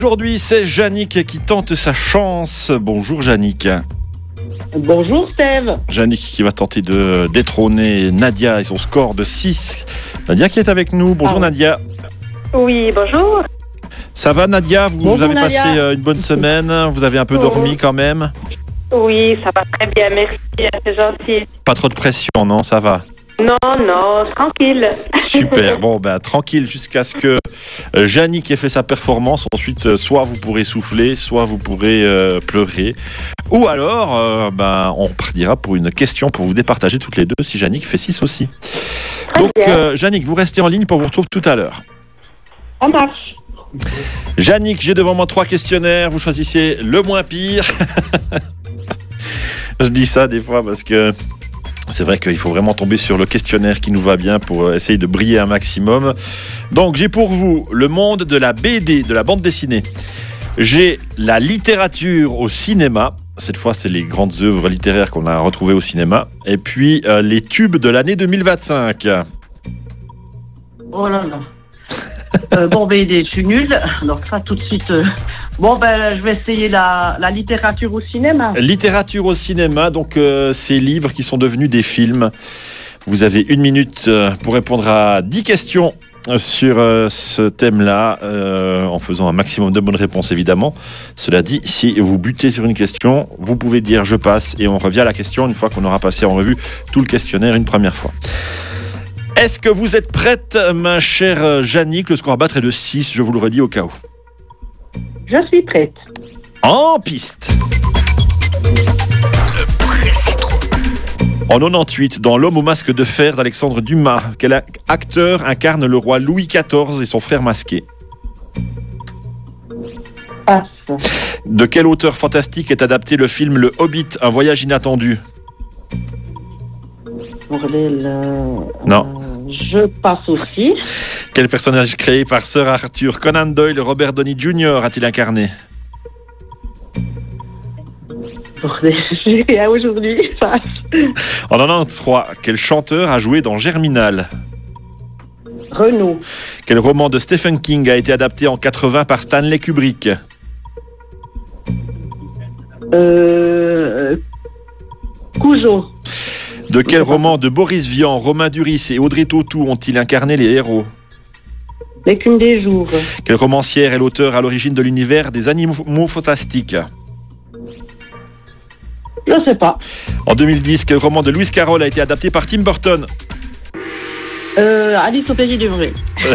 Aujourd'hui, c'est Yannick qui tente sa chance. Bonjour Yannick. Bonjour Steve. Yannick qui va tenter de détrôner Nadia et son score de 6. Nadia qui est avec nous. Bonjour Nadia. Oui, bonjour. Ça va Nadia? Vous avez passé une bonne semaine? Vous avez un peu dormi quand même? Oui, ça va très bien, merci, c'est gentil. Pas trop de pression, non? Ça va? Non, tranquille. Super, bon tranquille jusqu'à ce que Yannick ait fait sa performance. Ensuite, soit vous pourrez souffler, soit vous pourrez pleurer. Ou alors, on partira pour une question pour vous départager toutes les deux si Yannick fait 6 aussi. Très bien. Yannick, vous restez en ligne pour vous retrouver tout à l'heure. Ça marche. Yannick, j'ai devant moi 3 questionnaires. Vous choisissez le moins pire. Je dis ça des fois parce que c'est vrai qu'il faut vraiment tomber sur le questionnaire qui nous va bien pour essayer de briller un maximum. Donc, j'ai pour vous le monde de la BD, de la bande dessinée. J'ai la littérature au cinéma. Cette fois, c'est les grandes œuvres littéraires qu'on a retrouvées au cinéma. Et puis, les tubes de l'année 2025. Oh là là. BD, je suis nulle. Donc ça, tout de suite... je vais essayer la littérature au cinéma. Littérature au cinéma, donc ces livres qui sont devenus des films. Vous avez 1 minute pour répondre à 10 questions sur ce thème-là, en faisant un maximum de bonnes réponses, évidemment. Cela dit, si vous butez sur une question, vous pouvez dire « je passe » et on revient à la question une fois qu'on aura passé en revue tout le questionnaire une première fois. Est-ce que vous êtes prête, ma chère Yannick? Le score à battre est de 6, je vous le redis au cas où. Je suis prête. En piste. En 98, dans L'homme au masque de fer d'Alexandre Dumas, quel acteur incarne le roi Louis XIV et son frère masqué? Passe. De quel auteur fantastique est adapté le film Le Hobbit, un voyage inattendu? Non. Je passe aussi. Quel personnage créé par Sir Arthur Conan Doyle Robert Downey Jr. a-t-il incarné? J'ai aujourd'hui. Passe. En 93, quel chanteur a joué dans Germinal? Renaud. Quel roman de Stephen King a été adapté en 80 par Stanley Kubrick? Cujo. De quel roman de Boris Vian, Romain Duris et Audrey Tautou ont-ils incarné les héros? L'écume des jours. Quelle romancière est l'auteur à l'origine de l'univers des animaux fantastiques? Je sais pas. En 2010, quel roman de Lewis Carroll a été adapté par Tim Burton? Alice au pays du vrai.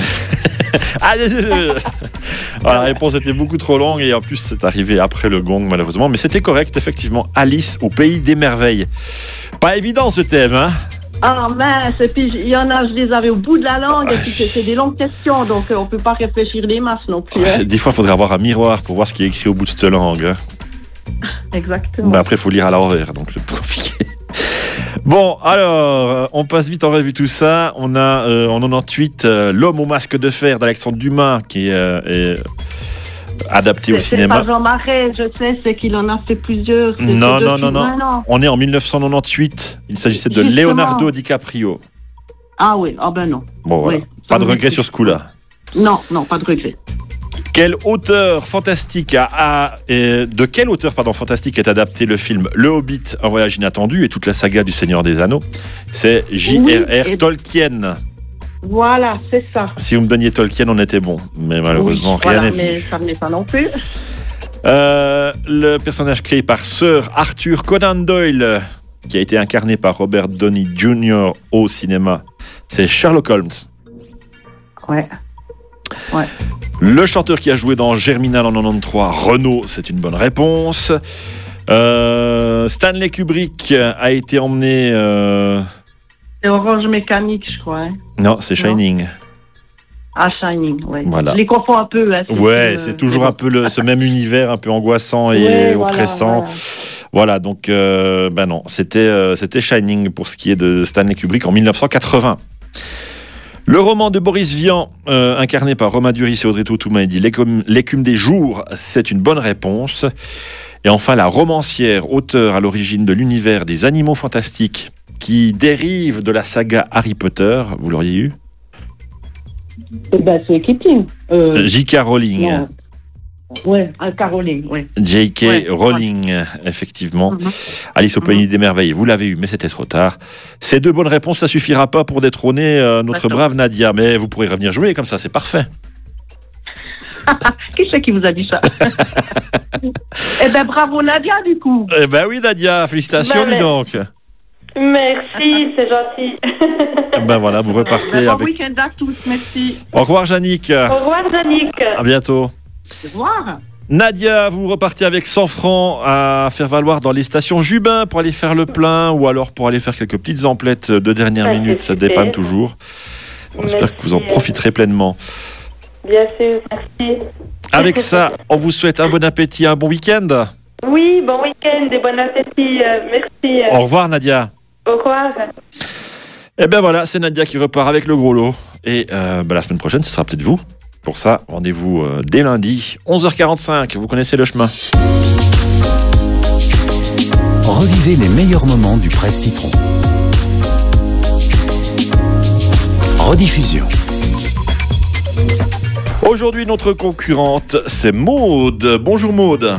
La réponse était beaucoup trop longue et en plus c'est arrivé après le gong malheureusement, mais c'était correct effectivement. Alice au pays des merveilles. Pas évident ce thème, hein? Ah mince, et puis il y en a, je les avais au bout de la langue, et puis c'est des longues questions, donc on peut pas réfléchir les masses non plus. Hein. Des fois, il faudrait avoir un miroir pour voir ce qui est écrit au bout de cette langue. Hein. Exactement. Après, il faut lire à l'envers, donc c'est compliqué. Bon, alors, on passe vite en revue tout ça. On a en 98 L'homme au masque de fer d'Alexandre Dumas qui est adapté au cinéma. C'est pas Jean Marais, je sais, c'est qu'il en a fait plusieurs. Non. On est en 1998. Il s'agissait de Leonardo DiCaprio. Ah oui, non. Bon, voilà. Pas de regret sur ce coup-là. Non, pas de regret. Quel auteur fantastique de quel auteur fantastique est adapté le film Le Hobbit, un voyage inattendu et toute la saga du Seigneur des Anneaux? C'est J.R.R. Tolkien. Voilà, c'est ça. Si vous me donniez Tolkien, on était bon. Mais malheureusement, rien n'est mais ça n'est pas non plus. Le personnage créé par Sir Arthur Conan Doyle, qui a été incarné par Robert Downey Jr. au cinéma, c'est Sherlock Holmes. Ouais. Le chanteur qui a joué dans Germinal en 93, Renaud, c'est une bonne réponse. Stanley Kubrick a été emmené... C'est Orange Mécanique, je crois. Hein. Non, c'est Shining. Ah, Shining, ouais. Voilà. Je les confonds un peu. Hein, c'est toujours un peu ce même univers, un peu angoissant et oppressant. Voilà, donc, non, c'était Shining pour ce qui est de Stanley Kubrick en 1980. Le roman de Boris Vian, incarné par Romain Duris et Audrey Tautou, m'a dit L'écume des jours, c'est une bonne réponse. Et enfin, la romancière, auteure à l'origine de l'univers des animaux fantastiques, qui dérive de la saga Harry Potter, vous l'auriez eu? C'est Keating. J.K. Rowling. Ouais, Caroline, ouais. J.K. Ouais. Rowling, effectivement. Alice au Pays des Merveilles, vous l'avez eu, mais c'était trop tard. Ces 2 bonnes réponses, ça suffira pas pour détrôner notre brave Nadia, mais vous pourrez revenir jouer, comme ça, c'est parfait. Qui c'est qui vous a dit ça? Eh ben bravo Nadia, du coup. Eh ben oui, Nadia, félicitations, dis donc. Merci, c'est gentil. Ben voilà, vous repartez Bon avec... week-end à tous, merci. Au revoir, Yannick. Au revoir, Yannick. À bientôt. Au revoir. Nadia, vous repartez avec 100 francs à faire valoir dans les stations Jubin pour aller faire le plein ou alors pour aller faire quelques petites emplettes de dernière minute, ça dépanne toujours. J'espère que vous en profiterez pleinement. Bien sûr, merci. Avec ça, on vous souhaite un bon appétit, un bon week-end. Oui, bon week-end et bon appétit. Merci. Au revoir, Nadia. Au revoir. Et bien voilà, c'est Nadia qui repart avec le gros lot. Et la semaine prochaine, ce sera peut-être vous. Pour ça, rendez-vous dès lundi, 11h45. Vous connaissez le chemin. Revivez les meilleurs moments du Presse Citron. Rediffusion. Aujourd'hui, notre concurrente, c'est Maude. Bonjour Maude.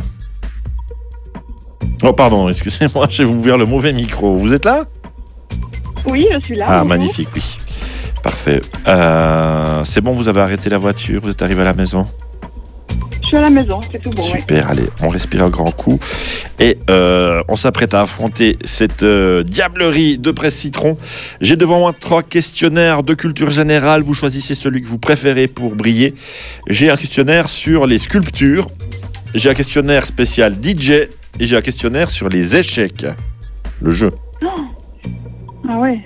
Oh pardon, excusez-moi, j'ai ouvert le mauvais micro. Vous êtes là? Oui, je suis là. Ah, bonjour. magnifique, oui. Parfait. C'est bon, vous avez arrêté la voiture, vous êtes arrivé à la maison? Je suis à la maison, c'est tout bon. Super, allez, on respire un grand coup. Et on s'apprête à affronter cette diablerie de Presse Citron. J'ai devant moi 3 questionnaires de culture générale. Vous choisissez celui que vous préférez pour briller. J'ai un questionnaire sur les sculptures. J'ai un questionnaire spécial DJ. Et j'ai un questionnaire sur les échecs. Le jeu. Oh. Ah ouais.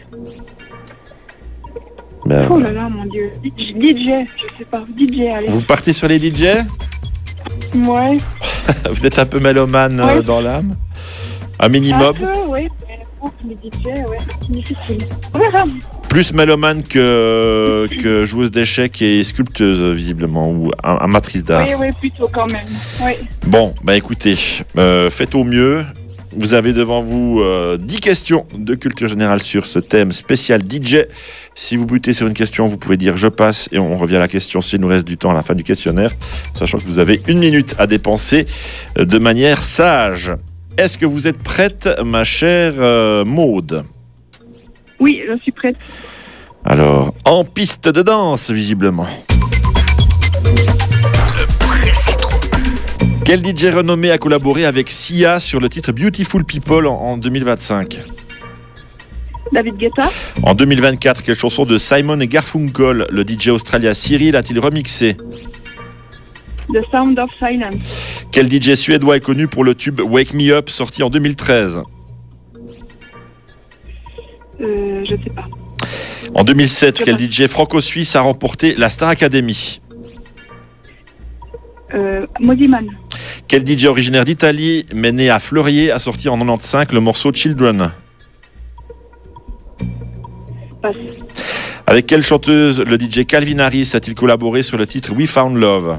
Ben, Oh là là, mon Dieu. DJ, je sais pas. DJ, allez. vous partez sur les DJ? Ouais. Vous êtes un peu mélomane Ouais. dans l'âme? Un minimum? Un peu, ouais. Mais bon, les DJ, ouais, c'est difficile. On verra. Plus mélomane que joueuse d'échecs et sculpteuse, visiblement, ou amatrice d'art. Oui, oui, plutôt quand même. Oui. Bon, bah écoutez, faites au mieux. Vous avez devant vous 10 questions de culture générale sur ce thème spécial DJ. Si vous butez sur une question, vous pouvez dire « je passe » et on revient à la question s'il nous reste du temps à la fin du questionnaire, sachant que vous avez 1 minute à dépenser de manière sage. Est-ce que vous êtes prête, ma chère Maude? Oui, je suis prête. Alors, en piste de danse, visiblement. Quel DJ renommé a collaboré avec Sia sur le titre Beautiful People en 2025? David Guetta, En 2024, quelle chanson de Simon et Garfunkel le DJ australien Cyril a-t-il remixé? The Sound of Silence. Quel DJ suédois est connu pour le tube Wake Me Up sorti en 2013? Je sais pas. En 2007, Je quel sais DJ franco-suisse a remporté la Star Academy? Modiman. Quel DJ originaire d'Italie, mais né à Fleurier, a sorti en 95 le morceau Children? Passe. Avec quelle chanteuse le DJ Calvin Harris a-t-il collaboré sur le titre We Found Love?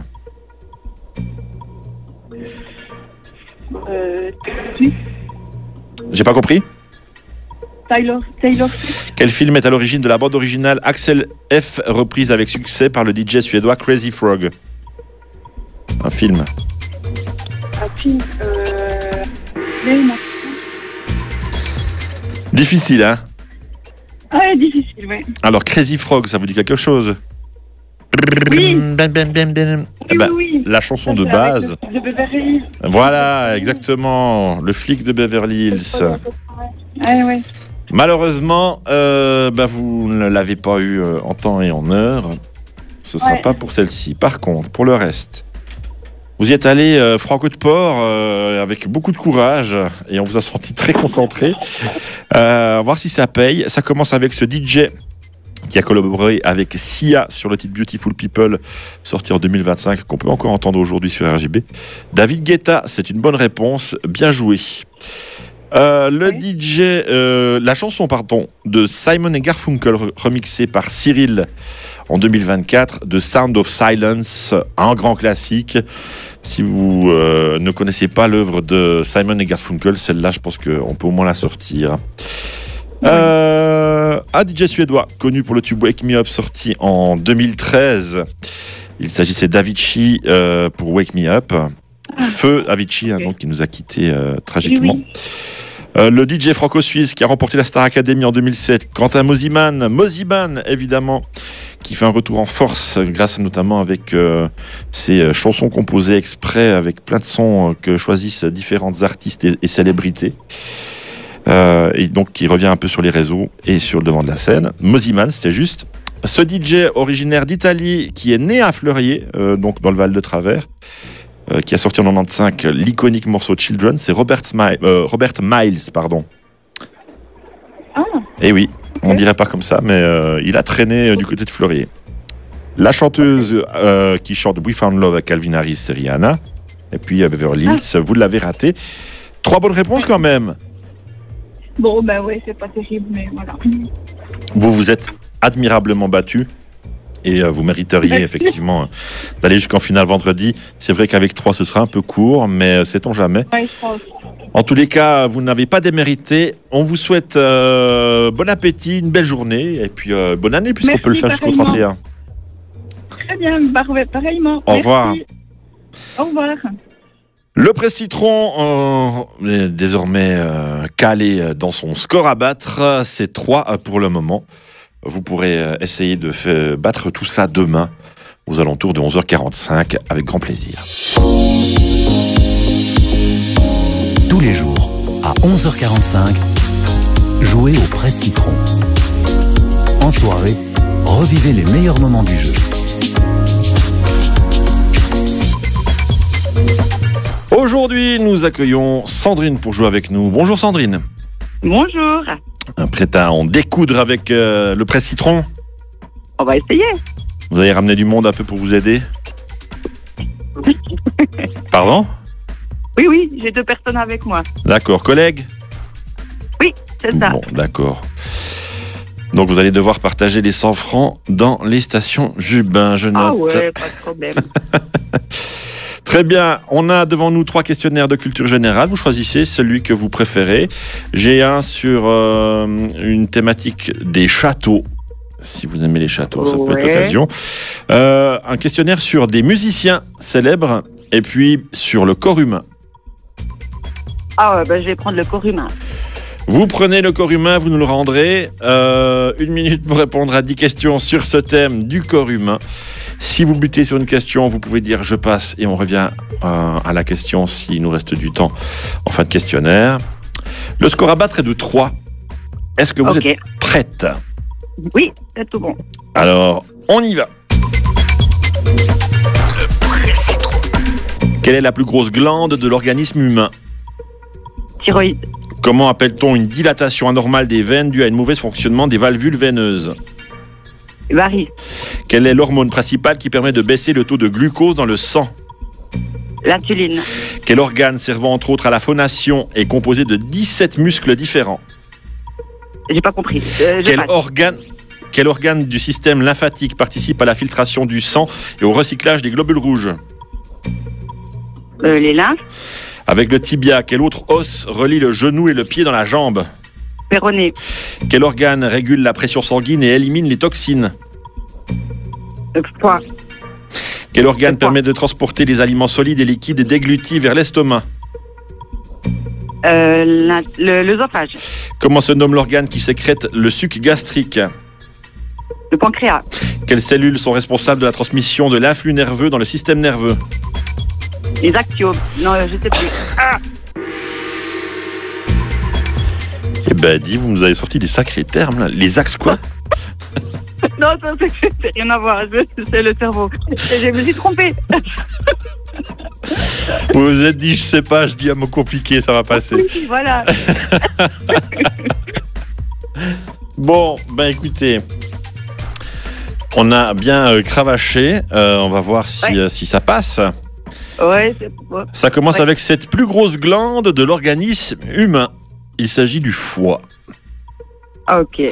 Swift. J'ai pas compris? Taylor Swift. Quel film est à l'origine de la bande originale Axel F, reprise avec succès par le DJ suédois Crazy Frog? Un film. Un film. Léna. Difficile, hein? Ouais, difficile, ouais. Alors, Crazy Frog, ça vous dit quelque chose? Oui. Eh ben, Oui. la chanson de Avec base. le- de Beverly Hills. Voilà, exactement. Le flic de Beverly Hills. Ouais, ouais. Malheureusement, vous ne l'avez pas eu en temps et en heure. Ce ne sera pas pour celle-ci. Par contre, pour le reste, vous y êtes allé franco de port avec beaucoup de courage et on vous a senti très concentré. Voir si ça paye. Ça commence avec ce DJ qui a collaboré avec Sia sur le titre Beautiful People, sorti en 2025, qu'on peut encore entendre aujourd'hui sur RJB. David Guetta, c'est une bonne réponse. Bien joué. La chanson de Simon et Garfunkel remixée par Cyril en 2024, The Sound of Silence, un grand classique. Si vous ne connaissez pas l'œuvre de Simon et Garfunkel, celle-là, je pense qu'on peut au moins la sortir. Un DJ suédois connu pour le tube Wake Me Up sorti en 2013. Il s'agissait d'Avicii pour Wake Me Up. Feu Avicii, donc, qui nous a quittés tragiquement. Oui. Le DJ franco-suisse qui a remporté la Star Academy en 2007. Quentin Mosiman, évidemment, qui fait un retour en force grâce notamment avec ses chansons composées exprès avec plein de sons que choisissent différentes artistes et célébrités. Et donc qui revient un peu sur les réseaux et sur le devant de la scène. Mosiman, c'était juste. Ce DJ originaire d'Italie qui est né à Fleurier, donc dans le Val de Travers, qui a sorti en 95 l'iconique morceau Children, c'est Robert Miles, pardon. Ah. Et oui, on dirait pas comme ça, mais il a traîné du côté de Fleurier. La chanteuse qui chante We Found Love avec Calvin Harris, c'est Rihanna. Et puis Beverly Hills, vous l'avez raté. 3 bonnes réponses quand même. Bon, ben ouais, c'est pas terrible, mais voilà. Vous vous êtes admirablement battu. Et vous mériteriez effectivement d'aller jusqu'en finale vendredi. C'est vrai qu'avec 3, ce sera un peu court, mais sait-on jamais. Ouais, je crois aussi. En tous les cas, vous n'avez pas démérité. On vous souhaite bon appétit, une belle journée, et puis bonne année, puisqu'on peut le faire jusqu'au 31. Très bien, pareillement. Au revoir. Merci. Au revoir. Le Presse Citron est désormais calé dans son score à battre. C'est 3 pour le moment. Vous pourrez essayer de battre tout ça demain aux alentours de 11h45 avec grand plaisir. Tous les jours, à 11h45, jouez au Presse Citron. En soirée, revivez les meilleurs moments du jeu. Aujourd'hui, nous accueillons Sandrine pour jouer avec nous. Bonjour Sandrine. Bonjour. Prête à en découdre avec le Presse Citron? On va essayer. Vous avez ramené du monde un peu pour vous aider? Pardon? Oui, j'ai 2 personnes avec moi. D'accord, collègues? Oui, c'est ça. Bon, d'accord. Donc vous allez devoir partager les 100 francs dans les stations Jubin, je note. Ah ouais, pas de problème. Très bien, on a devant nous 3 questionnaires de culture générale. Vous choisissez celui que vous préférez. J'ai un sur une thématique des châteaux. Si vous aimez les châteaux, ça peut être l'occasion. Un questionnaire sur des musiciens célèbres et puis sur le corps humain. Ah ouais, je vais prendre le corps humain. Vous prenez le corps humain, vous nous le rendrez. 1 minute pour répondre à 10 questions sur ce thème du corps humain. Si vous butez sur une question, vous pouvez dire « je passe » et on revient à la question s'il nous reste du temps en fin de questionnaire. Le score à battre est de 3. Est-ce que vous êtes prête? Oui, c'est tout bon. Alors, on y va. Quelle est la plus grosse glande de l'organisme humain? Thyroïde. Comment appelle-t-on une dilatation anormale des veines due à un mauvais fonctionnement des valvules veineuses? Varie. Quelle est l'hormone principale qui permet de baisser le taux de glucose dans le sang? L'insuline. Quel organe servant entre autres à la phonation est composé de 17 muscles différents? J'ai pas compris. Quel organe du système lymphatique participe à la filtration du sang et au recyclage des globules rouges? Les lymphes. Avec le tibia, quel autre os relie le genou et le pied dans la jambe? Péroné. Quel organe régule la pression sanguine et élimine les toxines? Foie. Quel organe permet de transporter les aliments solides et liquides et déglutis vers l'estomac? L'œsophage. Comment se nomme l'organe qui sécrète le suc gastrique? Le pancréas. Quelles cellules sont responsables de la transmission de l'influx nerveux dans le système nerveux? Les actiomes. Non, je sais plus. Ah. Eh ben, vous nous avez sorti des sacrés termes, là. Les axes quoi? Non, ça c'est rien à voir. C'est le cerveau. Je me suis trompée. Vous vous êtes dit, je sais pas, je dis à me compliqué, ça va passer. Oui, voilà. Bon, écoutez, on a bien cravaché. On va voir si ça passe. Ouais, c'est bon. Ça commence avec cette plus grosse glande de l'organisme humain. Il s'agit du foie. Ok.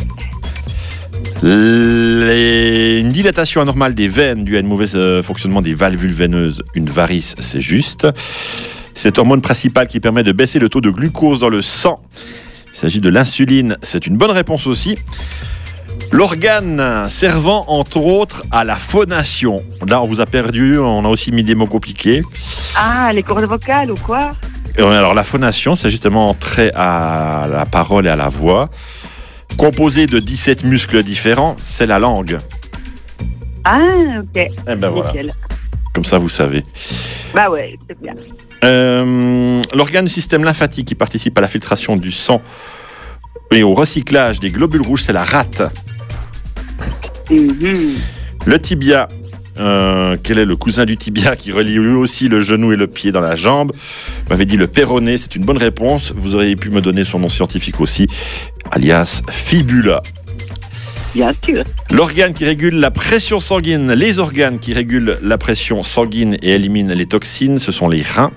Une dilatation anormale des veines due à un mauvais fonctionnement des valvules veineuses, une varice, c'est juste. Cette hormone principale qui permet de baisser le taux de glucose dans le sang. Il s'agit de l'insuline, c'est une bonne réponse aussi. L'organe servant entre autres à la phonation. Là, on vous a perdu, on a aussi mis des mots compliqués. Ah, les cordes vocales ou quoi? Alors, la phonation, c'est justement trait à la parole et à la voix. Composé de 17 muscles différents, c'est la langue. Ah, ok. Eh ben voilà, Nickel. comme ça vous savez. Bah ouais, c'est bien. L'organe du système lymphatique qui participe à la filtration du sang et au recyclage des globules rouges, c'est la rate. Mhm. Le tibia, quel est le cousin du tibia qui relie lui aussi le genou et le pied dans la jambe? Vous m'avez dit le péroné, c'est une bonne réponse. Vous auriez pu me donner son nom scientifique aussi, alias fibula. Bien sûr. L'organe qui régule la pression sanguine, les organes qui régulent la pression sanguine et éliminent les toxines, ce sont les reins.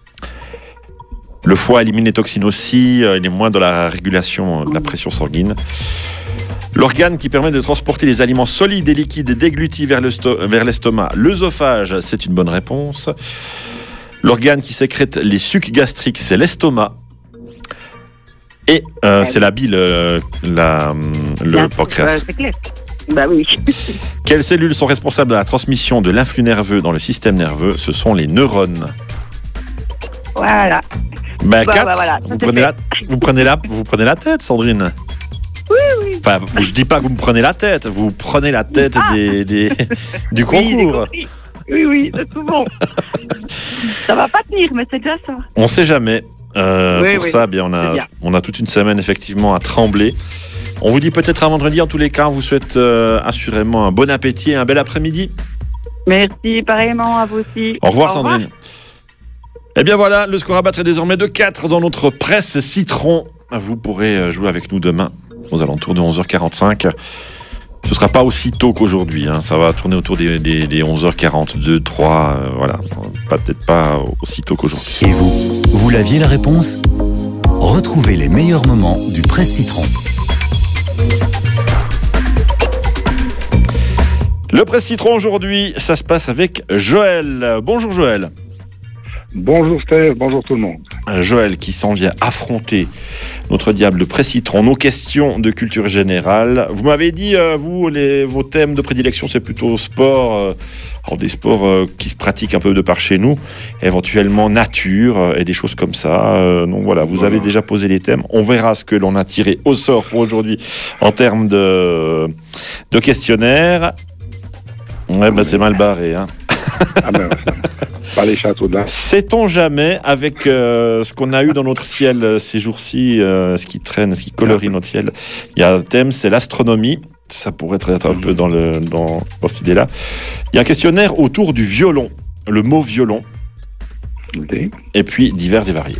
Le foie élimine les toxines aussi, il est moins dans la régulation de la pression sanguine. L'organe qui permet de transporter les aliments solides et liquides déglutis vers l'estomac, l'œsophage, c'est une bonne réponse. L'organe qui sécrète les sucs gastriques, c'est l'estomac. Et c'est la bile, le pancréas. C'est clair. Bah oui. Quelles cellules sont responsables de la transmission de l'influx nerveux dans le système nerveux? Ce sont les neurones. Voilà. Ben, Bah, 4, voilà, vous prenez la tête, Sandrine. Oui. Enfin, je dis pas que vous me prenez la tête, vous prenez la tête du concours. Oui, c'est tout bon. Ça va pas tenir, mais c'est déjà ça. On sait jamais. Pour ça, bien, bien. on a toute une semaine effectivement à trembler. On vous dit peut-être à vendredi. En tous les cas, on vous souhaite assurément un bon appétit et un bel après-midi. Merci, pareillement à vous aussi. Au revoir, Sandrine. Eh bien voilà, le score à battre est désormais de 4 dans notre presse citron. Vous pourrez jouer avec nous demain aux alentours de 11h45. Ce ne sera pas aussi tôt qu'aujourd'hui, hein. Ça va tourner autour des 11h42, 3, voilà. Peut-être pas aussi tôt qu'aujourd'hui. Et vous l'aviez la réponse? Retrouvez les meilleurs moments du Presse Citron. Le Presse Citron aujourd'hui, ça se passe avec Joël. Bonjour Joël. Bonjour Steve, bonjour tout le monde. Joël qui s'en vient affronter notre diable Presse Citron, nos questions de culture générale. Vous m'avez dit, vos thèmes de prédilection, c'est plutôt sport, alors des sports qui se pratiquent un peu de par chez nous, éventuellement nature et des choses comme ça. Donc voilà, vous avez déjà posé les thèmes. On verra ce que l'on a tiré au sort pour aujourd'hui en termes de questionnaire. Ouais, ben c'est mal barré, hein. Ah ben, pas les châteaux de là. Sait-on jamais, avec ce qu'on a eu dans notre ciel ces jours-ci, ce qui traîne, ce qui colorie notre ciel, il y a un thème, c'est l'astronomie. Ça pourrait être un peu dans cette idée-là. Il y a un questionnaire autour du violon, le mot violon, Okay. et puis divers et variés.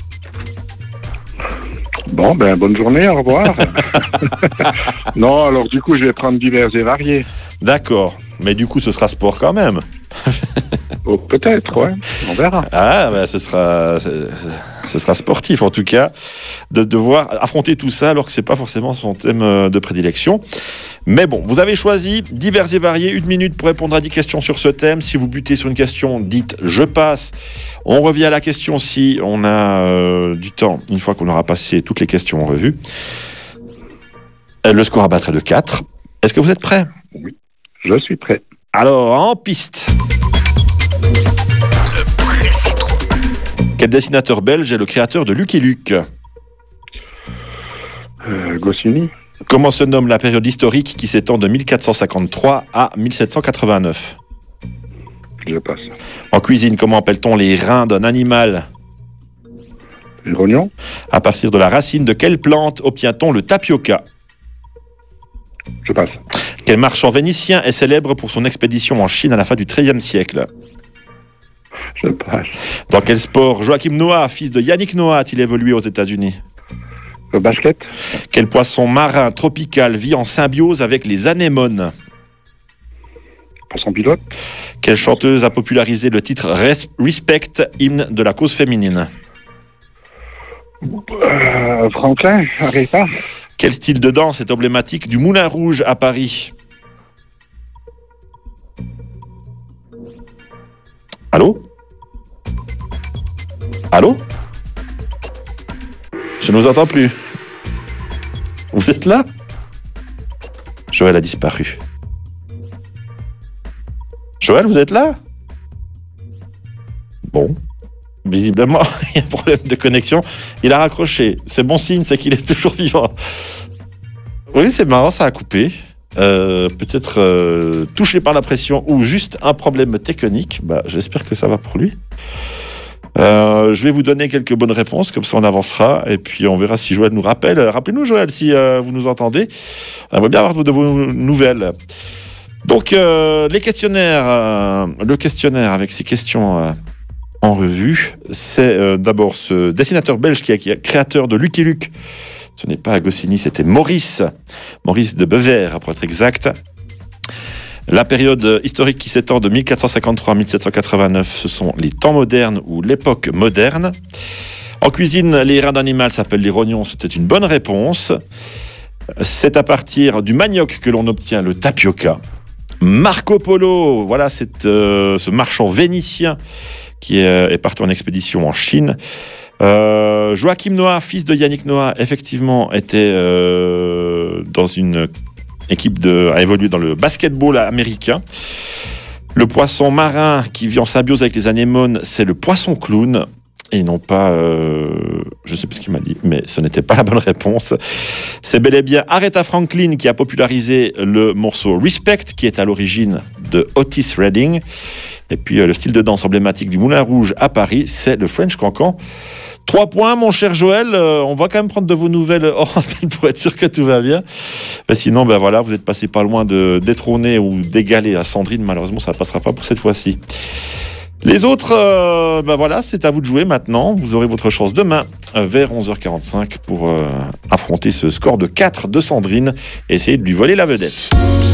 Bon, ben bonne journée, au revoir. Non, alors du coup, je vais prendre divers et variés. D'accord, mais du coup, ce sera sport quand même. Oh, peut-être, ouais, on verra. Ah, ben ce sera sportif en tout cas, de devoir affronter tout ça alors que c'est pas forcément son thème de prédilection. Mais bon, vous avez choisi divers et variés, 1 minute pour répondre à 10 questions sur ce thème. Si vous butez sur une question, dites je passe. On revient à la question si on a du temps, une fois qu'on aura passé toutes les questions en revue. Le score à battre est de 4. Est-ce que vous êtes prêts? Oui, je suis prêt. Alors, en piste. Quel dessinateur belge est le créateur de Lucky Luke? Goscinny. Comment se nomme la période historique qui s'étend de 1453 à 1789? Je passe. En cuisine, comment appelle-t-on les reins d'un animal? Les rognons. À partir de la racine de quelle plante obtient-on le tapioca? Je passe. Quel marchand vénitien est célèbre pour son expédition en Chine à la fin du XIIIe siècle? Je passe. Dans quel sport Joachim Noah, fils de Yannick Noah, a-t-il évolué aux États-Unis? Le basket. Quel poisson marin tropical vit en symbiose avec les anémones? Poisson pilote. Quelle chanteuse a popularisé le titre Respect, hymne de la cause féminine? Franklin, Aretha. Quel style de danse est emblématique du Moulin Rouge à Paris? Allô? Allô? Je ne vous entends plus. Vous êtes là? Joël a disparu. Joël, vous êtes là? Bon. Visiblement, il y a un problème de connexion. Il a raccroché. C'est bon signe, c'est qu'il est toujours vivant. Oui, c'est marrant, ça a coupé. Peut-être touché par la pression ou juste un problème technique. J'espère que ça va pour lui. Je vais vous donner quelques bonnes réponses, comme ça on avancera. Et puis on verra si Joël nous rappelle. Rappelez-nous, Joël, si vous nous entendez. On va bien avoir de vos nouvelles. Donc, les questionnaires, le questionnaire avec ces questions en revue, c'est d'abord ce dessinateur belge qui est créateur de Lucky Luke. Ce n'est pas Goscinny, c'était Maurice de Bever, pour être exact. La période historique qui s'étend de 1453 à 1789, ce sont les temps modernes ou l'époque moderne. En cuisine, les reins d'animal s'appellent les rognons, c'était une bonne réponse. C'est à partir du manioc que l'on obtient le tapioca. Marco Polo, voilà, c'est ce marchand vénitien qui est parti en expédition en Chine. Joachim Noah, fils de Yannick Noah, effectivement était dans une équipe a évolué dans le basketball américain. Le poisson marin qui vit en symbiose avec les anémones, c'est le poisson clown. Et non pas, je ne sais plus ce qu'il m'a dit, mais ce n'était pas la bonne réponse. C'est bel et bien Aretha Franklin qui a popularisé le morceau Respect, qui est à l'origine de Otis Redding. Et puis le style de danse emblématique du Moulin Rouge à Paris, c'est le French Cancan. 3 points, mon cher Joël. On va quand même prendre de vos nouvelles hors antenne pour être sûr que tout va bien. Mais sinon, voilà, vous êtes passé pas loin de détrôner ou d'égaler à Sandrine. Malheureusement, ça ne passera pas pour cette fois-ci. Les autres, voilà, c'est à vous de jouer maintenant. Vous aurez votre chance demain vers 11h45 pour affronter ce score de 4 de Sandrine et essayer de lui voler la vedette.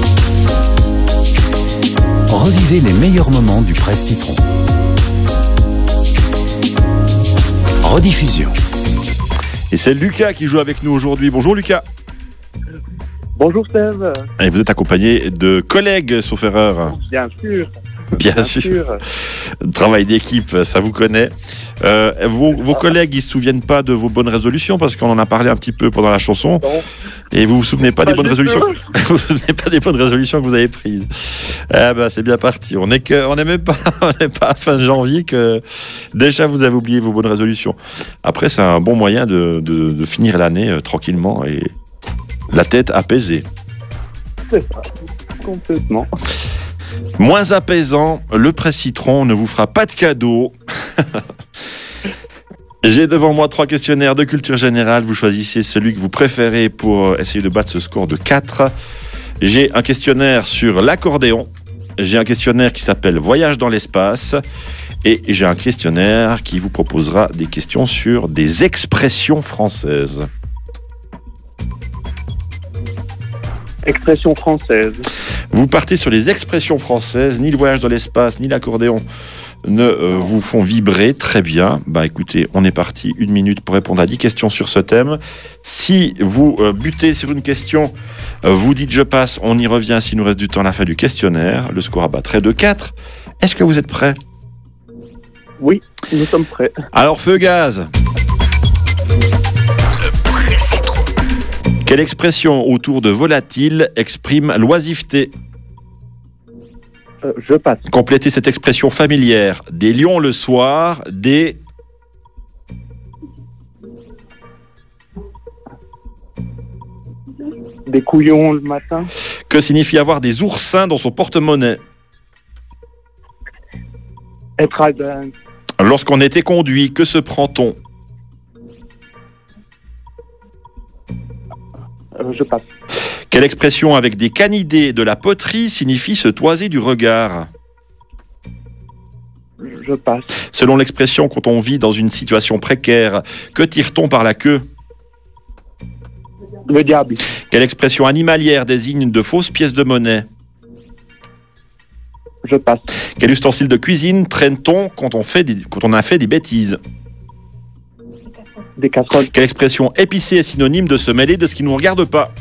Revivez les meilleurs moments du Presse Citron. Rediffusion. Et c'est Lucas qui joue avec nous aujourd'hui. Bonjour Lucas. Bonjour Steve. Et vous êtes accompagné de collègues, sauf erreur. Bien sûr. Bien sûr. Travail d'équipe, ça vous connaît. Vos collègues, ils se souviennent pas de vos bonnes résolutions parce qu'on en a parlé un petit peu pendant la chanson. Non. Et vous vous souvenez pas des bonnes résolutions. Vous vous souvenez pas des bonnes résolutions que vous avez prises. C'est bien parti. On n'est même pas à fin janvier que déjà vous avez oublié vos bonnes résolutions. Après, c'est un bon moyen de finir l'année tranquillement et la tête apaisée. C'est ça, complètement. Moins apaisant, le Presse Citron ne vous fera pas de cadeau. J'ai devant moi 3 questionnaires de culture générale. Vous choisissez celui que vous préférez pour essayer de battre ce score de 4. J'ai un questionnaire sur l'accordéon. J'ai un questionnaire qui s'appelle Voyage dans l'espace. Et j'ai un questionnaire qui vous proposera des questions sur des expressions françaises. Expression française. Vous partez sur les expressions françaises, ni le voyage dans l'espace, ni l'accordéon ne vous font vibrer. Très bien. Écoutez, on est parti 1 minute pour répondre à 10 questions sur ce thème. Si vous butez sur une question, vous dites je passe, on y revient s'il nous reste du temps à la fin du questionnaire. Le score à battre est de 4. Est-ce que vous êtes prêts? Oui, nous sommes prêts. Alors, feu gaz. Quelle expression autour de volatile exprime l'oisiveté? Je passe. Complétez cette expression familière. Des lions le soir, des couillons le matin. Que signifie avoir des oursins dans son porte-monnaie? Être à... Lorsqu'on était conduit, que se prend-on? Je passe. Quelle expression avec des canidés de la poterie signifie se toiser du regard? Je passe. Selon l'expression, quand on vit dans une situation précaire, que tire-t-on par la queue? Le diable. Quelle expression animalière désigne de fausses pièces de monnaie? Je passe. Quel ustensile de cuisine traîne-t-on quand on a fait des bêtises? Des casseroles. Quelle expression épicée est synonyme de se mêler de ce qui ne nous regarde pas?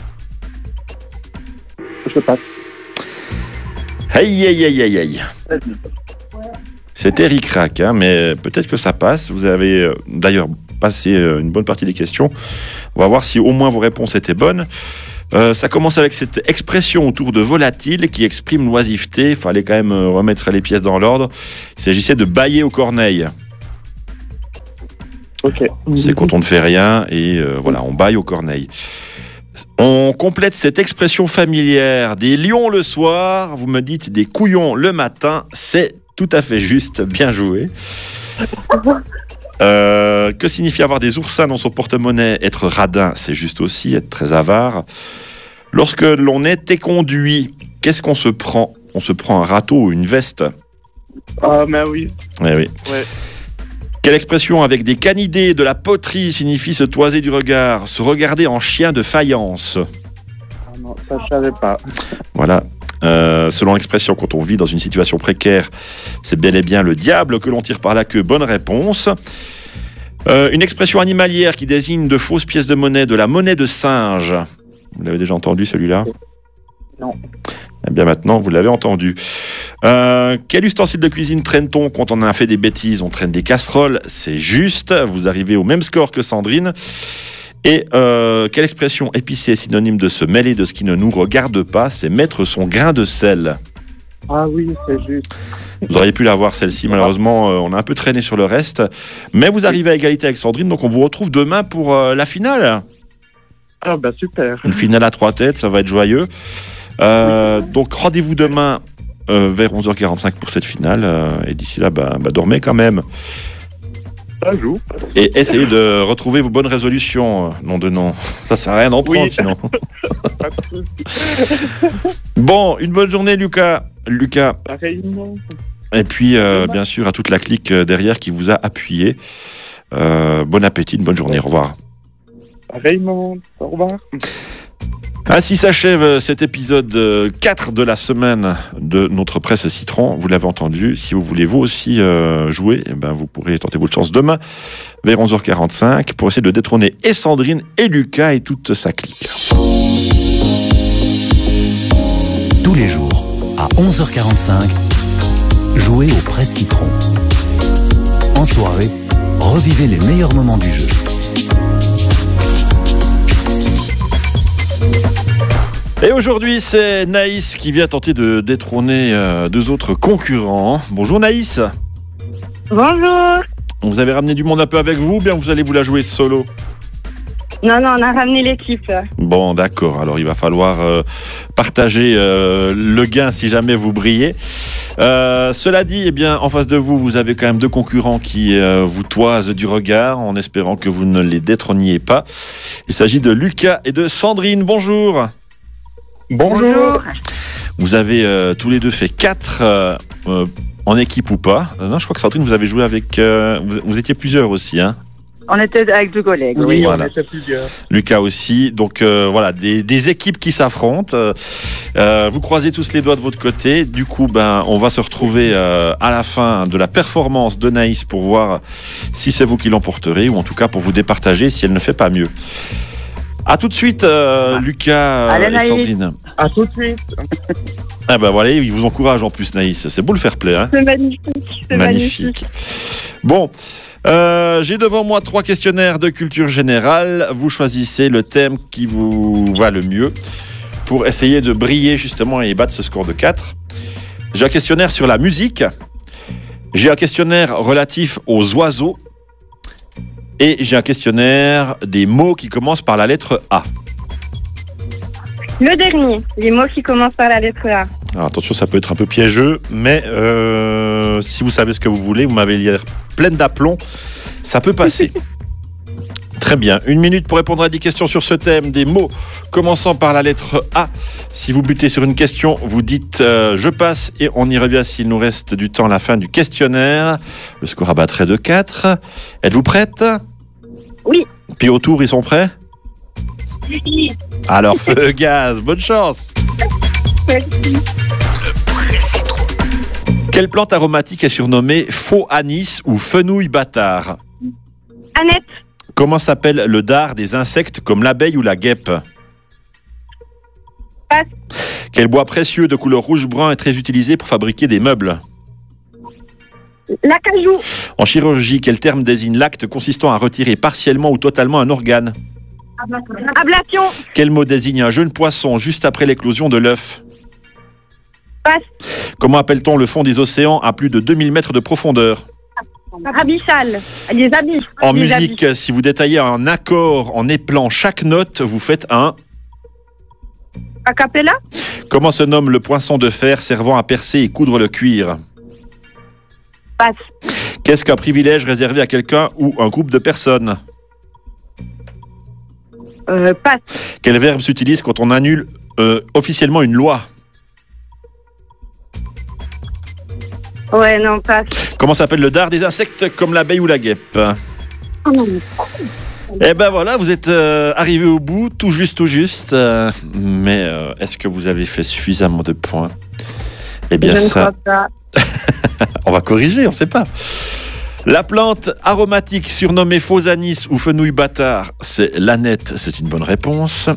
Je passe. Aïe, aïe, aïe, aïe, aïe. C'était ric-rac, mais peut-être que ça passe. Vous avez d'ailleurs passé une bonne partie des questions. On va voir si au moins vos réponses étaient bonnes. Ça commence avec cette expression autour de volatile qui exprime l'oisiveté. Il fallait quand même remettre les pièces dans l'ordre. Il s'agissait de bâiller aux corneilles. Ok. C'est quand on ne fait rien et voilà, on bâille aux corneilles. On complète cette expression familière des lions le soir, vous me dites des couillons le matin, c'est tout à fait juste, bien joué. Que signifie avoir des oursins dans son porte-monnaie? Être radin, c'est juste aussi, être très avare. Lorsque l'on est éconduit, qu'est-ce qu'on se prend? On se prend un râteau ou une veste? Ah, mais oui. Oui, oui. Ouais. Quelle expression avec des canidés, de la poterie signifie se toiser du regard, se regarder en chien de faïence? Ah non, ça je savais pas. Voilà. Selon l'expression, quand on vit dans une situation précaire, c'est bel et bien le diable que l'on tire par la queue. Bonne réponse. Une expression animalière qui désigne de fausses pièces de monnaie, de la monnaie de singe. Vous l'avez déjà entendu celui-là? Non. Eh bien maintenant, vous l'avez entendu. Quel ustensile de cuisine traîne-t-on quand on a fait des bêtises? On traîne des casseroles, c'est juste. Vous arrivez au même score que Sandrine. Et quelle expression épicée est synonyme de se mêler de ce qui ne nous regarde pas? C'est mettre son grain de sel. Ah oui, c'est juste. Vous auriez pu l'avoir celle-ci, malheureusement, on a un peu traîné sur le reste. Mais vous arrivez à égalité avec Sandrine, donc on vous retrouve demain pour la finale. Ah bah super. Une finale à 3 têtes, ça va être joyeux. Donc rendez-vous demain vers 11h45 pour cette finale. Et d'ici là, dormez quand même. Ça joue. Et essayez de retrouver vos bonnes résolutions. Nom de nom. Ça sert à rien d'en prendre sinon. Pas de souci. Bon, une bonne journée Lucas. Pareillement. Et puis bien sûr à toute la clique derrière qui vous a appuyé. Bon appétit, une bonne journée. Au revoir. Pareillement. Au revoir. Ainsi s'achève cet épisode 4 de la semaine de notre presse Citron. Vous l'avez entendu, si vous voulez vous aussi jouer, vous pourrez tenter votre chance demain vers 11h45 pour essayer de détrôner et Sandrine et Lucas et toute sa clique. Tous les jours, à 11h45, jouez au Presse Citron. En soirée, revivez les meilleurs moments du jeu. Et aujourd'hui, c'est Naïs qui vient tenter de détrôner deux autres concurrents. Bonjour Naïs. Bonjour. Vous avez ramené du monde un peu avec vous ou bien vous allez vous la jouer solo? Non, on a ramené l'équipe. Bon, d'accord. Alors, il va falloir partager le gain si jamais vous brillez. Cela dit, eh bien, en face de vous, vous avez quand même deux concurrents qui vous toisent du regard en espérant que vous ne les détrôniez pas. Il s'agit de Lucas et de Sandrine. Bonjour. Bonjour. Vous avez tous les deux fait 4 en équipe ou pas? Non, je crois que Sandrine, vous avez joué avec... vous étiez plusieurs aussi, hein? On était avec deux collègues. Oui, Voilà. on était plusieurs. Lucas aussi. Donc voilà, des équipes qui s'affrontent. Vous croisez tous les doigts de votre côté. Du coup, on va se retrouver à la fin de la performance de Naïs pour voir si c'est vous qui l'emporterez ou en tout cas pour vous départager si elle ne fait pas mieux. A tout de suite, Lucas et Sandrine. À tout de suite. Ah voilà, il vous encourage en plus, Naïs. C'est beau le fair play, hein? C'est magnifique. C'est magnifique. Bon, j'ai devant moi 3 questionnaires de culture générale. Vous choisissez le thème qui vous va le mieux pour essayer de briller justement et battre ce score de 4. J'ai un questionnaire sur la musique. J'ai un questionnaire relatif aux oiseaux. Et j'ai un questionnaire des mots qui commencent par la lettre A. Le dernier, les mots qui commencent par la lettre A. Alors attention, ça peut être un peu piégeux, mais si vous savez ce que vous voulez, vous m'avez l'air pleine d'aplomb, ça peut passer. Très bien, 1 minute pour répondre à 10 questions sur ce thème, des mots commençant par la lettre A. Si vous butez sur une question, vous dites je passe et on y revient s'il nous reste du temps à la fin du questionnaire. Le score à battre est de 4. Êtes-vous prête? Oui. Puis au tour, ils sont prêts? Oui. Alors feu gaz, bonne chance. Merci. Quelle plante aromatique est surnommée faux anis ou fenouil bâtard? Annette. Comment s'appelle le dard des insectes comme l'abeille ou la guêpe? Passe. Quel bois précieux de couleur rouge-brun est très utilisé pour fabriquer des meubles? L'acajou. En chirurgie, quel terme désigne l'acte consistant à retirer partiellement ou totalement un organe? Ablation. Quel mot désigne un jeune poisson juste après l'éclosion de l'œuf? Passe. Comment appelle-t-on le fond des océans à plus de 2000 mètres de profondeur? Abyssal. Les abysses. En Les musique, si vous détaillez un accord en épelant chaque note, vous faites un... A cappella. Comment se nomme le poinçon de fer servant à percer et coudre le cuir? Passe. Qu'est-ce qu'un privilège réservé à quelqu'un ou un groupe de personnes? Passe. Quel verbe s'utilise quand on annule officiellement une loi? Ouais, non, passe. Comment s'appelle le dard des insectes comme l'abeille ou la guêpe? Eh ben voilà, vous êtes arrivé au bout, tout juste. Mais est-ce que vous avez fait suffisamment de points? Eh bien Je ne ça, crois pas. on va corriger, on ne sait pas. La plante aromatique surnommée faux anis ou fenouil bâtard, c'est l'aneth, c'est une bonne réponse.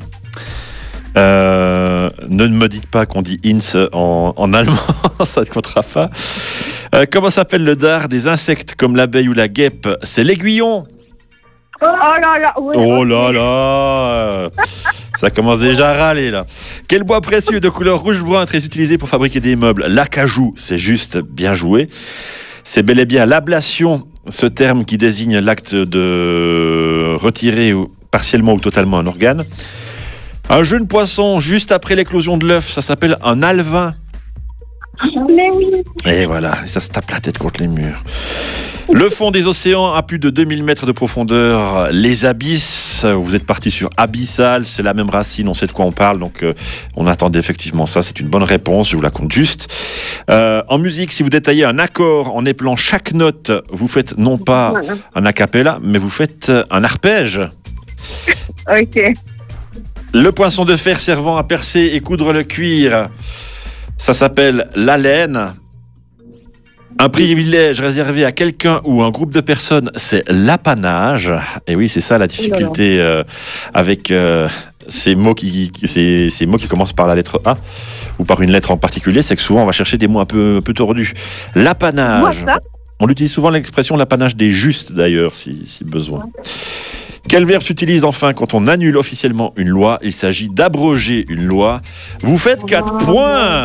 Ne me dites pas qu'on dit ins en allemand, ça ne comptera pas. Comment s'appelle le dard des insectes comme l'abeille ou la guêpe? C'est l'aiguillon. Oh là là. Oui. Oh là là, ça commence déjà à râler là. Quel bois précieux de couleur rouge-brun très utilisé pour fabriquer des meubles? L'acajou, c'est juste, bien joué. C'est bel et bien l'ablation, ce terme qui désigne l'acte de retirer partiellement ou totalement un organe. Un jeune poisson juste après l'éclosion de l'œuf, ça s'appelle un alevin. Mais oui. Et voilà, ça se tape la tête contre les murs. Le fond des océans à plus de 2000 mètres de profondeur, les abysses, vous êtes parti sur abyssal, c'est la même racine, on sait de quoi on parle, donc on attendait effectivement ça, c'est une bonne réponse, je vous la compte juste. En musique, si vous détaillez un accord en épelant chaque note, vous faites non pas un a cappella, mais vous faites un arpège. Ok. Le poinçon de fer servant à percer et coudre le cuir, ça s'appelle la laine. Un privilège réservé à quelqu'un ou un groupe de personnes, c'est l'apanage. Et oui, c'est ça la difficulté avec ces mots qui commencent par la lettre A ou par une lettre en particulier, c'est que souvent on va chercher des mots un peu tordus. L'apanage. On utilise souvent l'expression l'apanage des justes d'ailleurs, si besoin. Quel verbe s'utilise enfin quand on annule officiellement une loi? Il s'agit d'abroger une loi. Vous faites 4 points.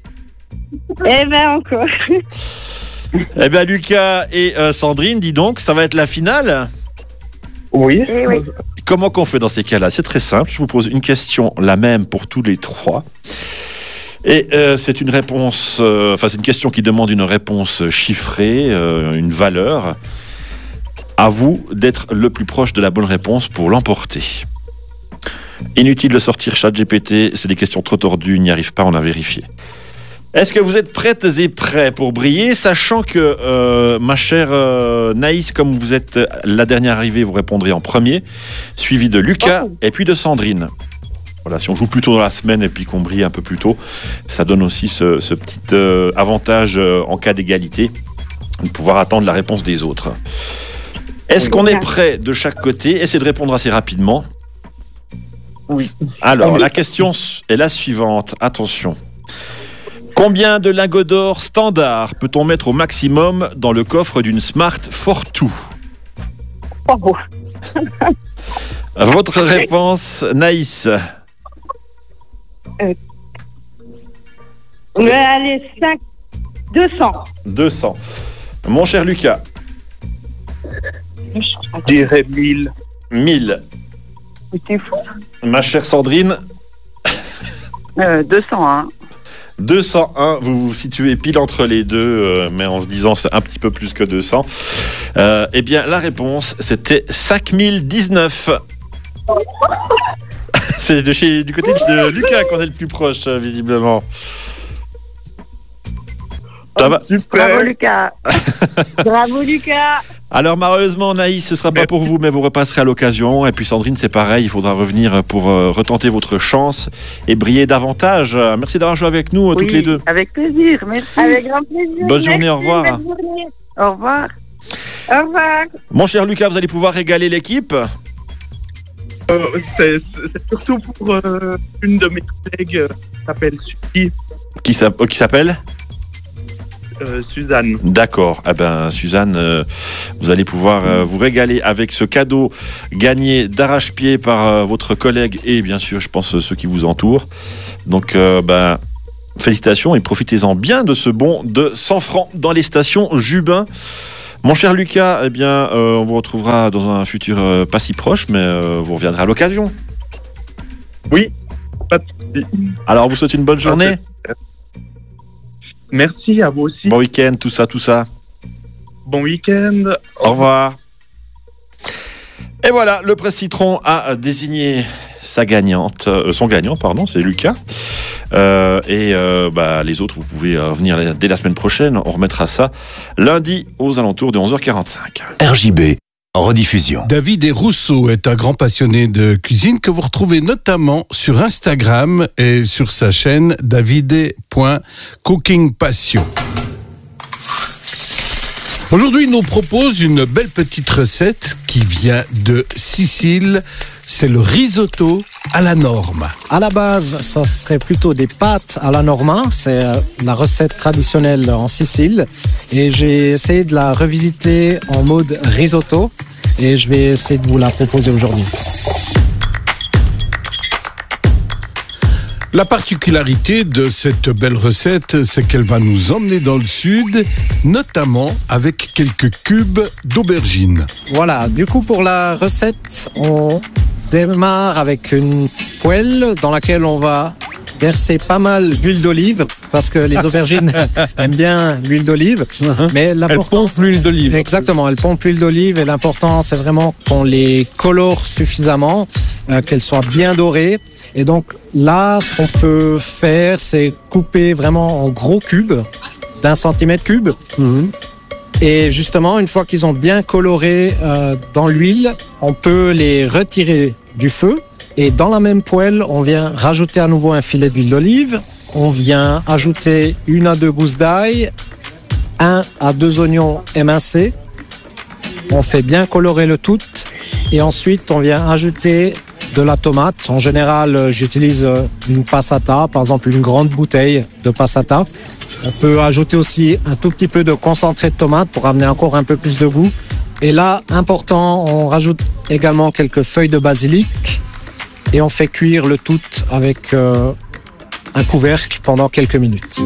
Eh ben encore. Eh bien Lucas et Sandrine, dis donc, ça va être la finale? Oui. Eh oui. Comment qu'on fait dans ces cas-là? C'est très simple, je vous pose une question, la même pour tous les trois. Et c'est une réponse, c'est une question qui demande une réponse chiffrée, une valeur. À vous d'être le plus proche de la bonne réponse pour l'emporter. Inutile de sortir ChatGPT, c'est des questions trop tordues, n'y arrive pas, on a vérifié. Est-ce que vous êtes prêtes et prêts pour briller, sachant que ma chère Naïs, comme vous êtes la dernière arrivée, vous répondrez en premier, suivi de Lucas et puis de Sandrine. Voilà, si on joue plus tôt dans la semaine et puis qu'on brille un peu plus tôt, ça donne aussi ce petit avantage en cas d'égalité, de pouvoir attendre la réponse des autres. Est-ce qu'on est prêt de chaque côté? Essayez de répondre assez rapidement. Oui. Alors, la question est la suivante. Attention. Combien de lingots d'or standard peut-on mettre au maximum dans le coffre d'une Smart Fortwo? Oh. Votre réponse, Naïs? Allez, 200. 200. Mon cher Lucas? Je dirais 1000. 1000. T'es fou. Ma chère Sandrine? 201. 201, vous vous situez pile entre les deux, mais en se disant c'est un petit peu plus que 200. Eh bien, la réponse, c'était 5019. C'est du côté de Lucas qu'on est le plus proche, visiblement. Ça va? Super. Bravo, Lucas. Bravo, Lucas. Alors malheureusement Naïs, ce ne sera pas pour vous, mais vous repasserez à l'occasion. Et puis Sandrine, c'est pareil, il faudra revenir pour retenter votre chance et briller davantage. Merci d'avoir joué avec nous toutes les deux. Avec plaisir, merci. Avec grand plaisir. Bonne journée, au revoir. Bonne journée. Au revoir. Au revoir. Mon cher Lucas, vous allez pouvoir régaler l'équipe. C'est surtout pour une de mes collègues qui s'appelle Suzy. Qui s'appelle Suzanne. D'accord. Eh ben, Suzanne, vous allez pouvoir vous régaler avec ce cadeau gagné d'arrache-pied par votre collègue et bien sûr, je pense, ceux qui vous entourent. Donc, félicitations et profitez-en bien de ce bon de 100 francs dans les stations Jubin. Mon cher Lucas, eh bien, on vous retrouvera dans un futur pas si proche, mais vous reviendrez à l'occasion. Oui, pas de souci. Alors, on vous souhaite une bonne journée. Merci à vous aussi. Bon week-end, tout ça. Bon week-end. Au revoir. Et voilà, le Presse Citron a désigné son gagnant, c'est Lucas. Les autres, vous pouvez revenir dès la semaine prochaine. On remettra ça lundi aux alentours de 11h45. RJB, en rediffusion. David Rousseau est un grand passionné de cuisine que vous retrouvez notamment sur Instagram et sur sa chaîne davide.cookingpassion. Aujourd'hui, il nous propose une belle petite recette qui vient de Sicile. C'est le risotto à la norma. À la base, ça serait plutôt des pâtes à la norma. C'est la recette traditionnelle en Sicile. Et j'ai essayé de la revisiter en mode risotto. Et je vais essayer de vous la proposer aujourd'hui. La particularité de cette belle recette, c'est qu'elle va nous emmener dans le sud, notamment avec quelques cubes d'aubergines. Voilà, du coup pour la recette, on démarre avec une poêle dans laquelle on va verser pas mal d'huile d'olive, parce que les aubergines aiment bien l'huile d'olive. Mais elles pompent l'huile d'olive. Exactement, elles pompent l'huile d'olive et l'important c'est vraiment qu'on les colore suffisamment, qu'elles soient bien dorées. Et donc là, ce qu'on peut faire, c'est couper vraiment en gros cubes, d'1 centimètre cube. Et justement, une fois qu'ils ont bien coloré dans l'huile, on peut les retirer du feu. Et dans la même poêle, on vient rajouter à nouveau un filet d'huile d'olive. On vient ajouter 1 à 2 gousses d'ail, 1 à 2 oignons émincés. On fait bien colorer le tout. Et ensuite, on vient ajouter de la tomate. En général, j'utilise une passata, par exemple une grande bouteille de passata. On peut ajouter aussi un tout petit peu de concentré de tomate pour amener encore un peu plus de goût. Et là, important, on rajoute également quelques feuilles de basilic et on fait cuire le tout avec un couvercle pendant quelques minutes.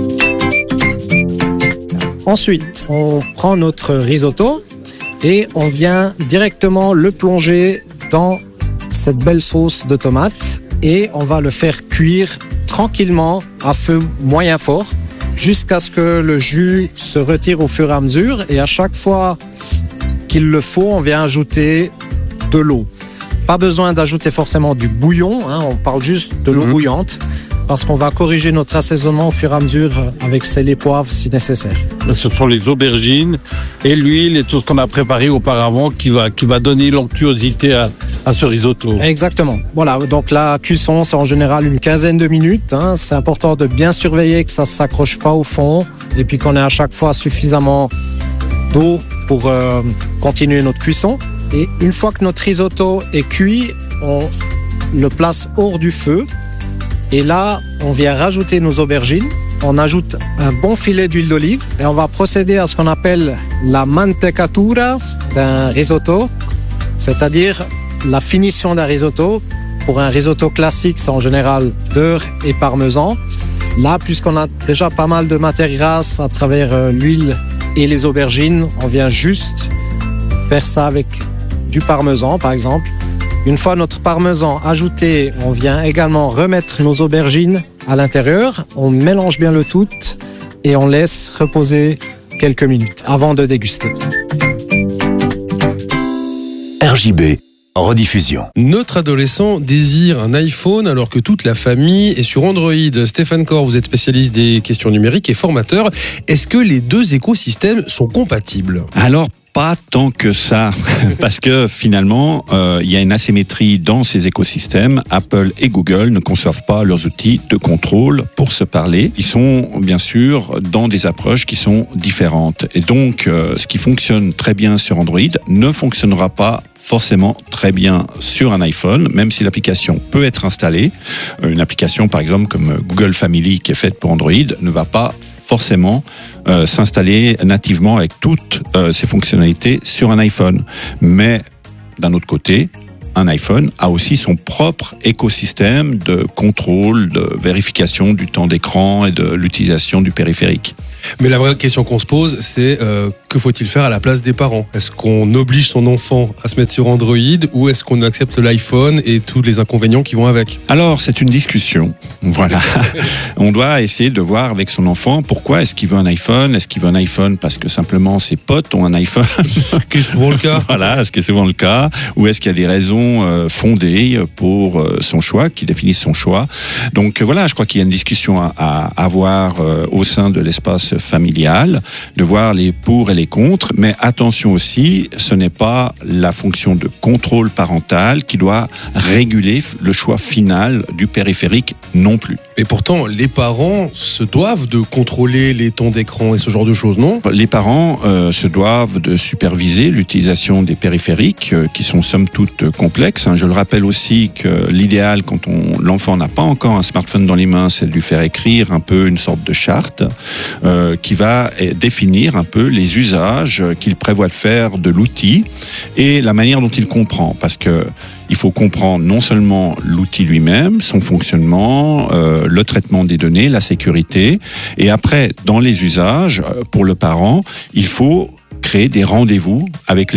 Ensuite, on prend notre risotto et on vient directement le plonger dans cette belle sauce de tomate et on va le faire cuire tranquillement à feu moyen fort jusqu'à ce que le jus se retire au fur et à mesure. Et à chaque fois qu'il le faut, on vient ajouter de l'eau. Pas besoin d'ajouter forcément du bouillon, on parle juste de l'eau bouillante parce qu'on va corriger notre assaisonnement au fur et à mesure avec sel et poivre si nécessaire. Ce sont les aubergines et l'huile et tout ce qu'on a préparé auparavant qui va donner l'onctuosité à ce risotto. Exactement. Voilà, donc la cuisson, c'est en général une quinzaine de minutes. C'est important de bien surveiller que ça ne s'accroche pas au fond et puis qu'on ait à chaque fois suffisamment d'eau pour continuer notre cuisson. Et une fois que notre risotto est cuit, on le place hors du feu. Et là, on vient rajouter nos aubergines. On ajoute un bon filet d'huile d'olive et on va procéder à ce qu'on appelle la mantecatura d'un risotto, c'est-à-dire la finition d'un risotto. Pour un risotto classique, c'est en général beurre et parmesan. Là, puisqu'on a déjà pas mal de matière grasse à travers l'huile et les aubergines, on vient juste faire ça avec du parmesan, par exemple. Une fois notre parmesan ajouté, on vient également remettre nos aubergines à l'intérieur. On mélange bien le tout et on laisse reposer quelques minutes avant de déguster. RJB, en rediffusion. Notre adolescent désire un iPhone alors que toute la famille est sur Android. Stéphane Corr, vous êtes spécialiste des questions numériques et formateur. Est-ce que les deux écosystèmes sont compatibles ? Alors, pas tant que ça, parce que finalement, il y a une asymétrie dans ces écosystèmes. Apple et Google ne conçoivent pas leurs outils de contrôle pour se parler. Ils sont bien sûr dans des approches qui sont différentes. Et donc, ce qui fonctionne très bien sur Android ne fonctionnera pas forcément très bien sur un iPhone, même si l'application peut être installée. Une application, par exemple, comme Google Family, qui est faite pour Android, ne va pas forcément s'installer nativement avec toutes ces fonctionnalités sur un iPhone. Mais d'un autre côté, un iPhone a aussi son propre écosystème de contrôle, de vérification du temps d'écran et de l'utilisation du périphérique. Mais la vraie question qu'on se pose, c'est que faut-il faire à la place des parents ? Est-ce qu'on oblige son enfant à se mettre sur Android ou est-ce qu'on accepte l'iPhone et tous les inconvénients qui vont avec ? Alors, c'est une discussion. Voilà. On doit essayer de voir avec son enfant pourquoi est-ce qu'il veut un iPhone. Est-ce qu'il veut un iPhone parce que simplement ses potes ont un iPhone ? Ce qui est souvent le cas. Voilà, ce qui est souvent le cas. Ou est-ce qu'il y a des raisons fondées pour son choix, qui définissent son choix ? Donc voilà, je crois qu'il y a une discussion à avoir au sein de l'espace familial, de voir les pour et les contre, mais attention aussi, ce n'est pas la fonction de contrôle parental qui doit réguler le choix final du périphérique non plus. Et pourtant, les parents se doivent de contrôler les temps d'écran et ce genre de choses, non ? Les parents se doivent de superviser l'utilisation des périphériques qui sont somme toute complexes. Je le rappelle aussi que l'idéal quand l'enfant n'a pas encore un smartphone dans les mains, c'est de lui faire écrire un peu une sorte de charte qui va définir un peu les usages qu'il prévoit de faire de l'outil et la manière dont il comprend. Parce que il faut comprendre non seulement l'outil lui-même, son fonctionnement, le traitement des données, la sécurité. Et après, dans les usages, pour le parent, il faut créer des rendez-vous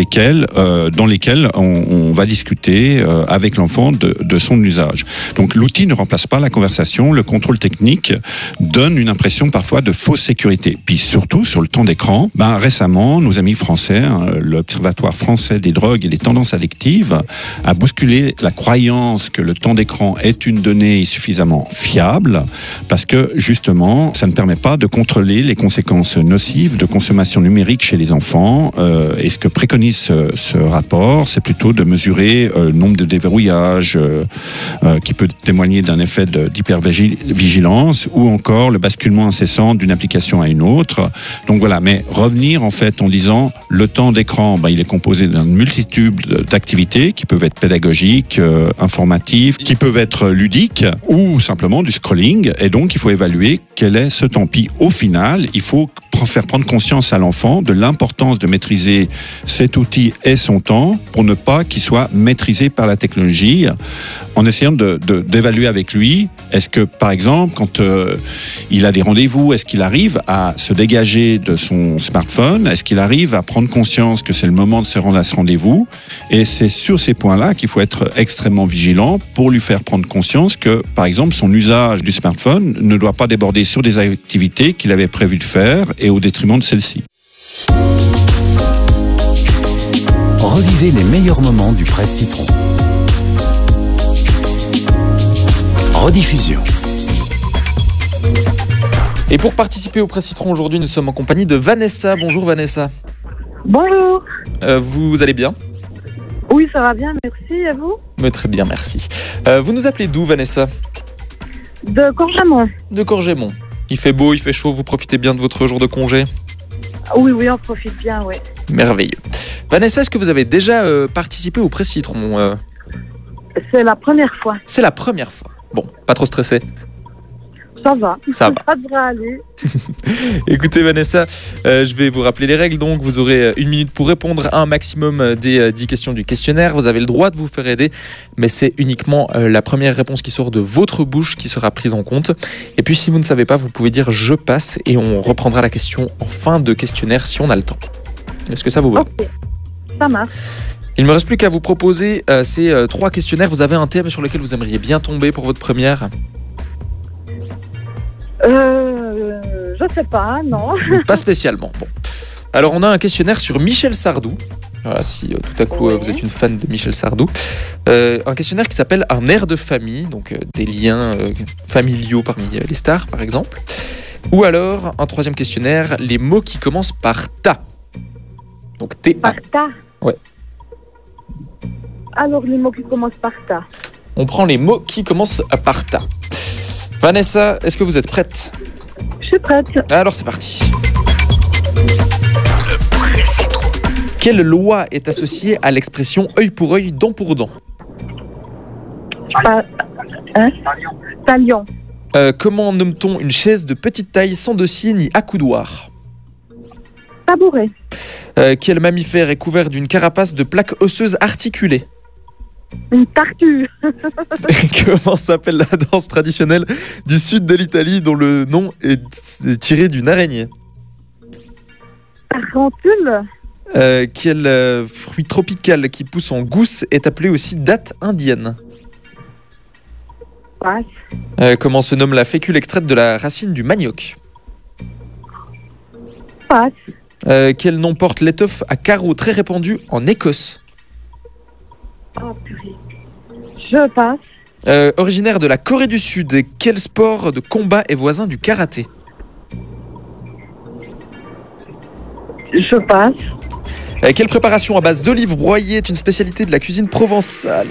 dans lesquels on va discuter avec l'enfant de son usage. Donc l'outil ne remplace pas la conversation, le contrôle technique donne une impression parfois de fausse sécurité. Puis surtout sur le temps d'écran, récemment, nos amis français, l'Observatoire français des drogues et des tendances addictives, a bousculé la croyance que le temps d'écran est une donnée suffisamment fiable parce que justement, ça ne permet pas de contrôler les conséquences nocives de consommation numérique chez les enfants. Et ce que préconise ce rapport, c'est plutôt de mesurer le nombre de déverrouillages qui peut témoigner d'un effet d'hypervigilance ou encore le basculement incessant d'une application à une autre. Donc voilà, mais revenir en fait en disant le temps d'écran, il est composé d'une multitude d'activités qui peuvent être pédagogiques, informatives, qui peuvent être ludiques ou simplement du scrolling. Et donc il faut évaluer quel est ce temps. Puis au final, il faut faire prendre conscience à l'enfant de l'importance de maîtriser cet outil et son temps pour ne pas qu'il soit maîtrisé par la technologie, en essayant d'évaluer avec lui, est-ce que par exemple quand il a des rendez-vous, est-ce qu'il arrive à se dégager de son smartphone, est-ce qu'il arrive à prendre conscience que c'est le moment de se rendre à ce rendez-vous, et c'est sur ces points-là qu'il faut être extrêmement vigilant pour lui faire prendre conscience que par exemple son usage du smartphone ne doit pas déborder sur des activités qu'il avait prévu de faire et au détriment de celle-ci. Revivez les meilleurs moments du Presse Citron. Rediffusion. Et pour participer au Presse Citron aujourd'hui, nous sommes en compagnie de Vanessa. Bonjour Vanessa. Bonjour. Vous allez bien ? Oui, ça va bien, merci. À vous ? Mais très bien, merci. Vous nous appelez d'où, Vanessa ? De Corgémont. De Corgémont. Il fait beau, il fait chaud, vous profitez bien de votre jour de congé ? Oui, on profite bien, oui. Merveilleux. Vanessa, est-ce que vous avez déjà participé au Presse Citron ? C'est la première fois. C'est la première fois. Bon, pas trop stressé ? Ça va. Ça va. Ça devrait aller. Écoutez Vanessa, je vais vous rappeler les règles. Donc vous aurez 1 minute pour répondre à un maximum des 10 questions du questionnaire. Vous avez le droit de vous faire aider, mais c'est uniquement la première réponse qui sort de votre bouche qui sera prise en compte. Et puis si vous ne savez pas, vous pouvez dire « je passe » et on reprendra la question en fin de questionnaire si on a le temps. Est-ce que ça vous va ? Ok, ça marche. Il ne me reste plus qu'à vous proposer ces 3 questionnaires. Vous avez un thème sur lequel vous aimeriez bien tomber pour votre première ? Je sais pas, non. Pas spécialement. Bon. Alors, on a un questionnaire sur Michel Sardou. Voilà, si tout à coup vous êtes une fan de Michel Sardou. Un questionnaire qui s'appelle un air de famille, donc des liens familiaux parmi les stars, par exemple. Ou alors, un 3e questionnaire, les mots qui commencent par ta. Donc, T-A. Par ta ? Ouais. Alors, les mots qui commencent par ta. On prend les mots qui commencent par ta. Vanessa, est-ce que vous êtes prête ? Je suis prête. Alors c'est parti. Quelle loi est associée à l'expression œil pour œil, dent pour dent ? Talion. Comment nomme-t-on une chaise de petite taille sans dossier ni accoudoir? Tabouret. Quel mammifère est couvert d'une carapace de plaques osseuses articulées? Une tartue. Comment s'appelle la danse traditionnelle du sud de l'Italie dont le nom est tiré d'une araignée? Tarentule. Quel fruit tropical qui pousse en gousse est appelé aussi date indienne? Passe. Comment se nomme la fécule extraite de la racine du manioc? Passe. Quel nom porte l'étoffe à carreaux très répandue en Écosse? Oh, purée. Je passe. Originaire de la Corée du Sud, quel sport de combat est voisin du karaté? Je passe. Quelle préparation à base d'olives broyées est une spécialité de la cuisine provençale?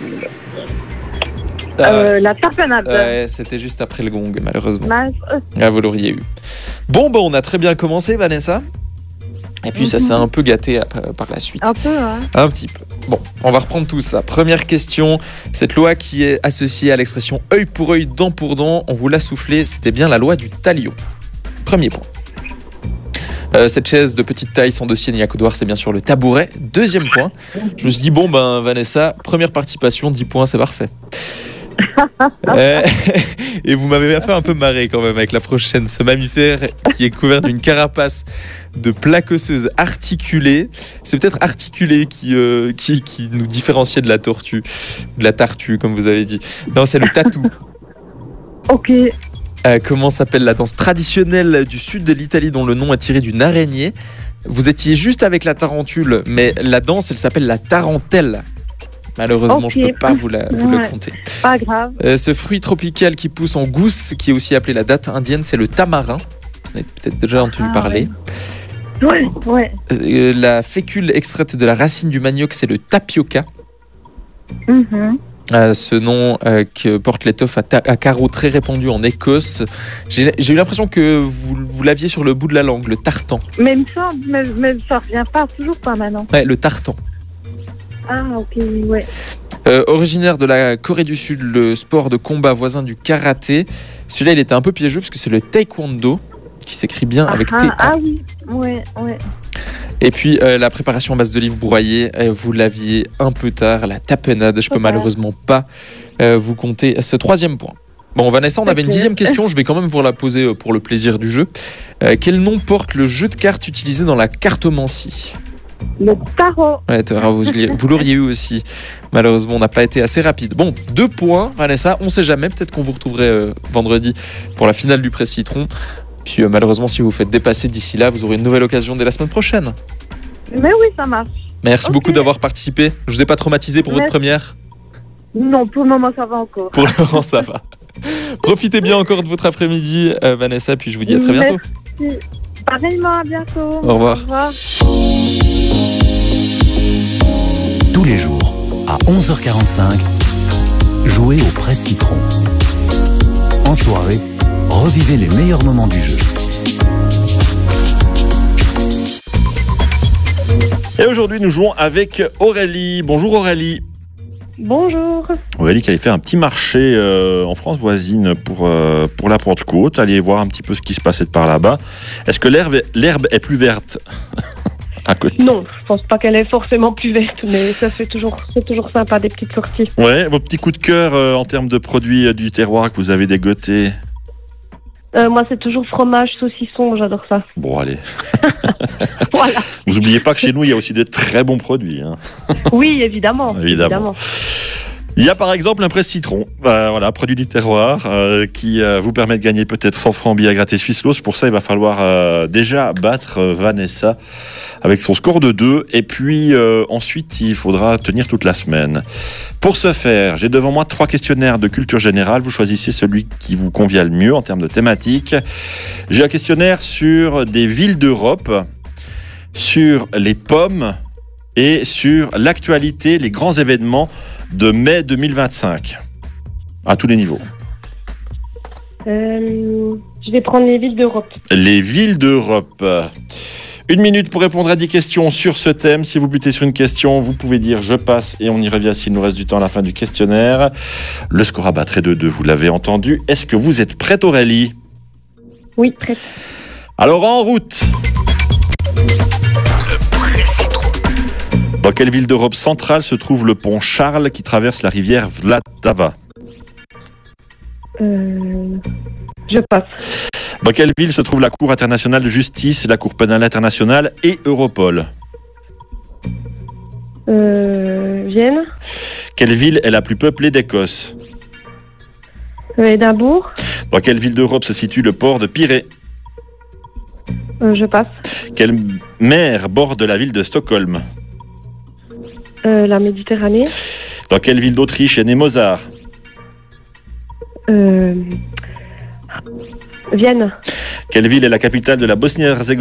La tapenade. Ouais, c'était juste après le gong, malheureusement. Mince. Ah, vous l'auriez eu. Bon, on a très bien commencé, Vanessa. Et puis ça s'est un peu gâté par la suite. Un peu, hein. Un petit peu. Bon, on va reprendre tout ça. Première question. Cette loi qui est associée à l'expression œil pour œil, dent pour dent, on vous l'a soufflé, c'était bien la loi du talion. Premier point. Cette chaise de petite taille sans dossier ni accoudoir, c'est bien sûr le tabouret. Deuxième point. Je me suis dit, Vanessa, première participation, 10 points, c'est parfait. Et vous m'avez fait un peu marrer quand même avec la prochaine. Ce mammifère qui est couvert d'une carapace de plaques osseuses articulées. C'est peut-être articulé qui nous différenciait de la tortue, de la tartue comme vous avez dit. Non, c'est le tatou. Ok. Comment s'appelle la danse traditionnelle du sud de l'Italie dont le nom est tiré d'une araignée? Vous étiez juste avec la tarentule, mais la danse, elle s'appelle la tarentelle. Malheureusement, je ne peux pas vous le compter. Pas grave. Ce fruit tropical qui pousse en gousse, qui est aussi appelé la date indienne, c'est le tamarin. Vous avez peut-être déjà entendu parler. Ouais. La fécule extraite de la racine du manioc, c'est le tapioca. Ce nom que porte l'étoffe à carreaux très répandu en Écosse. J'ai eu l'impression que vous l'aviez sur le bout de la langue, le tartan. Même ça revient pas, toujours pas maintenant. Ouais, le tartan. Ah, ok, ouais. Originaire de la Corée du Sud, le sport de combat voisin du karaté. Celui-là, il était un peu piégeux parce que c'est le taekwondo, qui s'écrit bien avec T. Ah oui, ouais. Et puis, la préparation à base d'olives broyées, vous l'aviez un peu tard, la tapenade. Je peux malheureusement pas vous compter ce troisième point. Bon, Vanessa, on avait une 10e question. Je vais quand même vous la poser pour le plaisir du jeu. Quel nom porte le jeu de cartes utilisé dans la cartomancie? Le tarot. Ouais, vous l'auriez eu aussi. Malheureusement, on n'a pas été assez rapide. Bon, 2 points, Vanessa. On sait jamais. Peut-être qu'on vous retrouverait vendredi pour la finale du Presse Citron. Puis malheureusement, si vous vous faites dépasser d'ici là, vous aurez une nouvelle occasion dès la semaine prochaine. Mais oui, ça marche. Merci beaucoup d'avoir participé. Je vous ai pas traumatisé pour votre première? Non, pour le moment, ça va encore. Pour le moment, ça va. Profitez bien encore de votre après-midi, Vanessa. Puis je vous dis à très bientôt. Merci. Pareillement, à bientôt. Au revoir. Au revoir. Tous les jours, à 11h45, jouez au Presse Citron. En soirée, revivez les meilleurs moments du jeu. Et aujourd'hui, nous jouons avec Aurélie. Bonjour Aurélie. Bonjour. Aurélie qui allait faire un petit marché en France voisine pour la Pentecôte. Allez voir un petit peu ce qui se passait de par là-bas. Est-ce que l'herbe est plus verte à côté? Non, je pense pas qu'elle est forcément plus verte, mais ça c'est toujours sympa, des petites sorties. Ouais, vos petits coups de cœur en termes de produits du terroir que vous avez dégotés? Moi, c'est toujours fromage, saucisson, j'adore ça. Bon, allez. Voilà. Vous n'oubliez pas que chez nous, il y a aussi des très bons produits. Hein. Oui, évidemment. Il y a par exemple un Presse Citron, voilà, produit du terroir, qui vous permet de gagner peut-être 100 francs en billets à gratter Swisslos. Pour ça, il va falloir déjà battre Vanessa avec son score de 2. Et puis ensuite, il faudra tenir toute la semaine. Pour ce faire, j'ai devant moi 3 questionnaires de culture générale. Vous choisissez celui qui vous convient le mieux en termes de thématique. J'ai un questionnaire sur des villes d'Europe, sur les pommes et sur l'actualité, les grands événements de mai 2025, à tous les niveaux. Je vais prendre les villes d'Europe. Les villes d'Europe. 1 minute pour répondre à 10 questions sur ce thème. Si vous butez sur une question, vous pouvez dire je passe et on y revient s'il nous reste du temps à la fin du questionnaire. Le score à battre est de 2, vous l'avez entendu. Est-ce que vous êtes prête, Aurélie ? Oui, prête. Alors en route. Dans quelle ville d'Europe centrale se trouve le pont Charles qui traverse la rivière Vltava ? Je passe. Dans quelle ville se trouve la Cour internationale de justice, la Cour pénale internationale et Europol ? Vienne. Quelle ville est la plus peuplée d'Écosse ? Édimbourg. Dans quelle ville d'Europe se situe le port de Pirée ? Je passe. Quelle mer borde la ville de Stockholm ? La Méditerranée. Dans quelle ville d'Autriche est né Mozart ? Vienne. Quelle ville est la capitale de la Bosnie-Herzégovine ?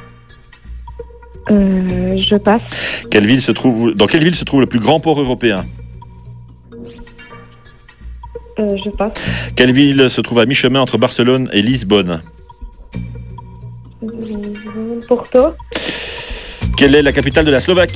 Je passe. Dans quelle ville se trouve le plus grand port européen ? Je passe. Quelle ville se trouve à mi-chemin entre Barcelone et Lisbonne ? Porto. Quelle est la capitale de la Slovaquie ?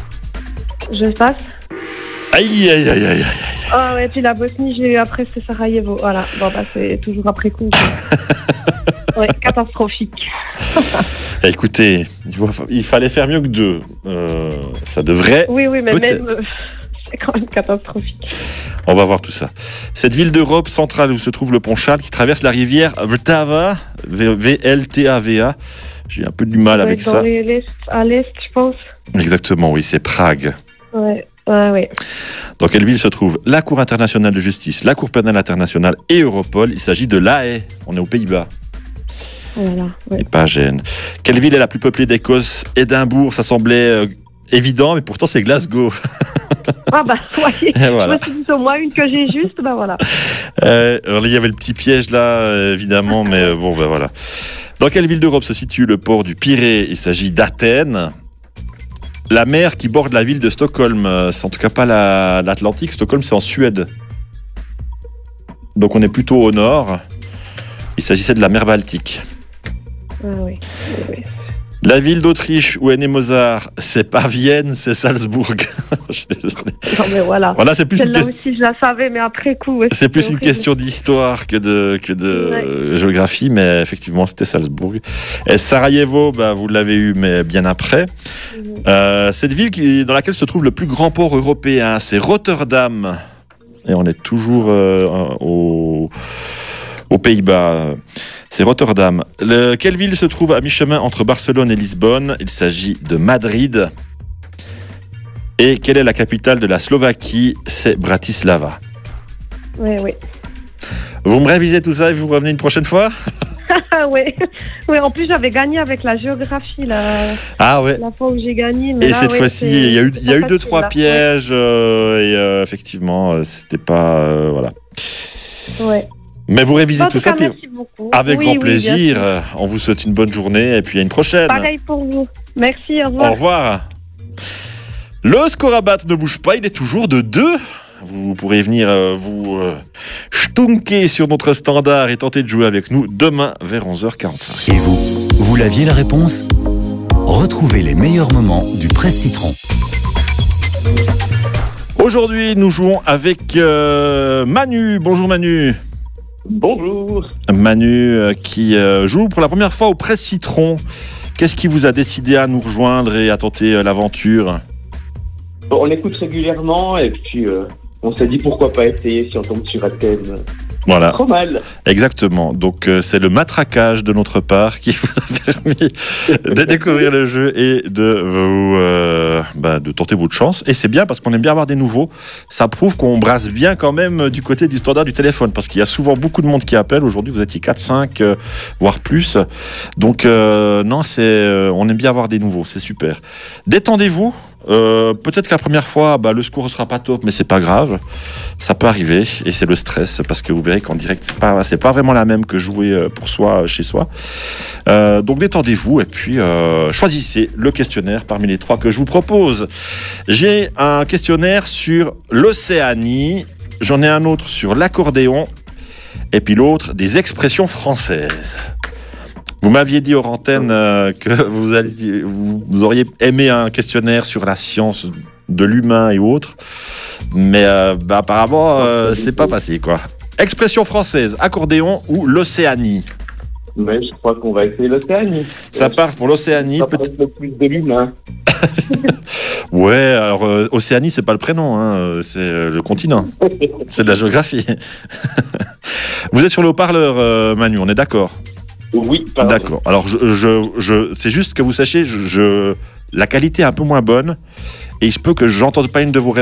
Je passe. Aïe, aïe, aïe, aïe, aïe. Ah ouais, puis la Bosnie, j'ai eu après, c'est Sarajevo. Voilà, bon bah c'est toujours après coup. Ouais, catastrophique. Écoutez, il fallait faire mieux que 2. Ça devrait... Oui, mais peut-être. même, c'est quand même catastrophique. On va voir tout ça. Cette ville d'Europe centrale où se trouve le pont Charles qui traverse la rivière Vltava, V-L-T-A-V-A. J'ai un peu du mal avec ça. À l'est, je pense. Exactement, oui, c'est Prague. Ouais. Dans quelle ville se trouve la Cour internationale de justice, la Cour pénale internationale et Europol ? Il s'agit de La Haye. On est aux Pays-Bas. Voilà. Et pas à Gênes. Quelle ville est la plus peuplée d'Écosse ? Édimbourg, ça semblait évident, mais pourtant c'est Glasgow. Ah bah, voyez, voilà. Je me suis dit au moins une que j'ai juste, bah voilà. Alors, il y avait le petit piège là, évidemment, mais bon, bah voilà. Dans quelle ville d'Europe se situe le port du Pirée ? Il s'agit d'Athènes. La mer qui borde la ville de Stockholm, c'est en tout cas pas l'Atlantique. Stockholm, c'est en Suède. Donc on est plutôt au nord. Il s'agissait de la mer Baltique. Ah oui. La ville d'Autriche où est né Mozart, c'est pas Vienne, c'est Salzbourg. Je suis désolé. Non mais voilà. C'est plus celle-là aussi, je la savais, mais après coup... Ouais, c'est plus une question d'histoire que de géographie, mais effectivement, c'était Salzbourg. Et Sarajevo, vous l'avez eu, mais bien après. Cette ville dans laquelle se trouve le plus grand port européen, c'est Rotterdam. Et on est toujours aux Pays-Bas. C'est Rotterdam. Quelle ville se trouve à mi-chemin entre Barcelone et Lisbonne ? Il s'agit de Madrid. Et quelle est la capitale de la Slovaquie ? C'est Bratislava. Oui. Vous me révisez tout ça et vous revenez une prochaine fois ? Oui, en plus j'avais gagné avec la géographie la fois où j'ai gagné. Mais et là, cette fois-ci, il y a eu 2-3 pièges et effectivement, c'était pas... voilà. Ouais. Mais vous révisez tout ça, merci beaucoup. Avec grand plaisir. On vous souhaite une bonne journée et puis à une prochaine. Pareil pour vous. Merci, au revoir. Au revoir. Le score à battre ne bouge pas, il est toujours de 2. Vous pourrez venir vous stunker sur notre standard et tenter de jouer avec nous demain vers 11h45. Et vous l'aviez la réponse ? Retrouvez les meilleurs moments du Presse Citron. Aujourd'hui, nous jouons avec Manu. Bonjour Manu. Bonjour. Manu qui joue pour la première fois au Presse Citron. Qu'est-ce qui vous a décidé à nous rejoindre et à tenter l'aventure ? On écoute régulièrement et puis on s'est dit pourquoi pas essayer si on tombe sur un thème. Voilà. Trop mal. Exactement. Donc c'est le matraquage de notre part qui vous a permis de découvrir le jeu et de vous de tenter votre chance. Et c'est bien parce qu'on aime bien avoir des nouveaux. Ça prouve qu'on brasse bien quand même du côté du standard du téléphone parce qu'il y a souvent beaucoup de monde qui appelle. Aujourd'hui vous étiez 4-5 voire plus. Donc non, on aime bien avoir des nouveaux. C'est super. Détendez-vous. Peut-être que la première fois le score ne sera pas top, mais c'est pas grave, ça peut arriver et c'est le stress parce que vous verrez qu'en direct c'est pas vraiment la même que jouer pour soi chez soi. Donc détendez-vous et puis choisissez le questionnaire parmi les 3 que je vous propose. J'ai un questionnaire sur l'Océanie, j'en ai un autre sur l'accordéon et puis l'autre des expressions françaises. Vous m'aviez dit hors antenne que vous auriez aimé un questionnaire sur la science de l'humain et autres, mais apparemment c'est pas passé quoi. Expression française, accordéon ou l'Océanie? Mais je crois qu'on va essayer l'Océanie. Ça part pour l'Océanie. Ça peut-être le plus de l'humain. Ouais, alors Océanie c'est pas le prénom, hein, c'est le continent. C'est de la géographie. Vous êtes sur le haut-parleur, Manu, on est d'accord? Oui, pardon. D'accord. Alors, c'est juste que vous sachiez, la qualité est un peu moins bonne et il se peut que j'entende pas une de vos réponses.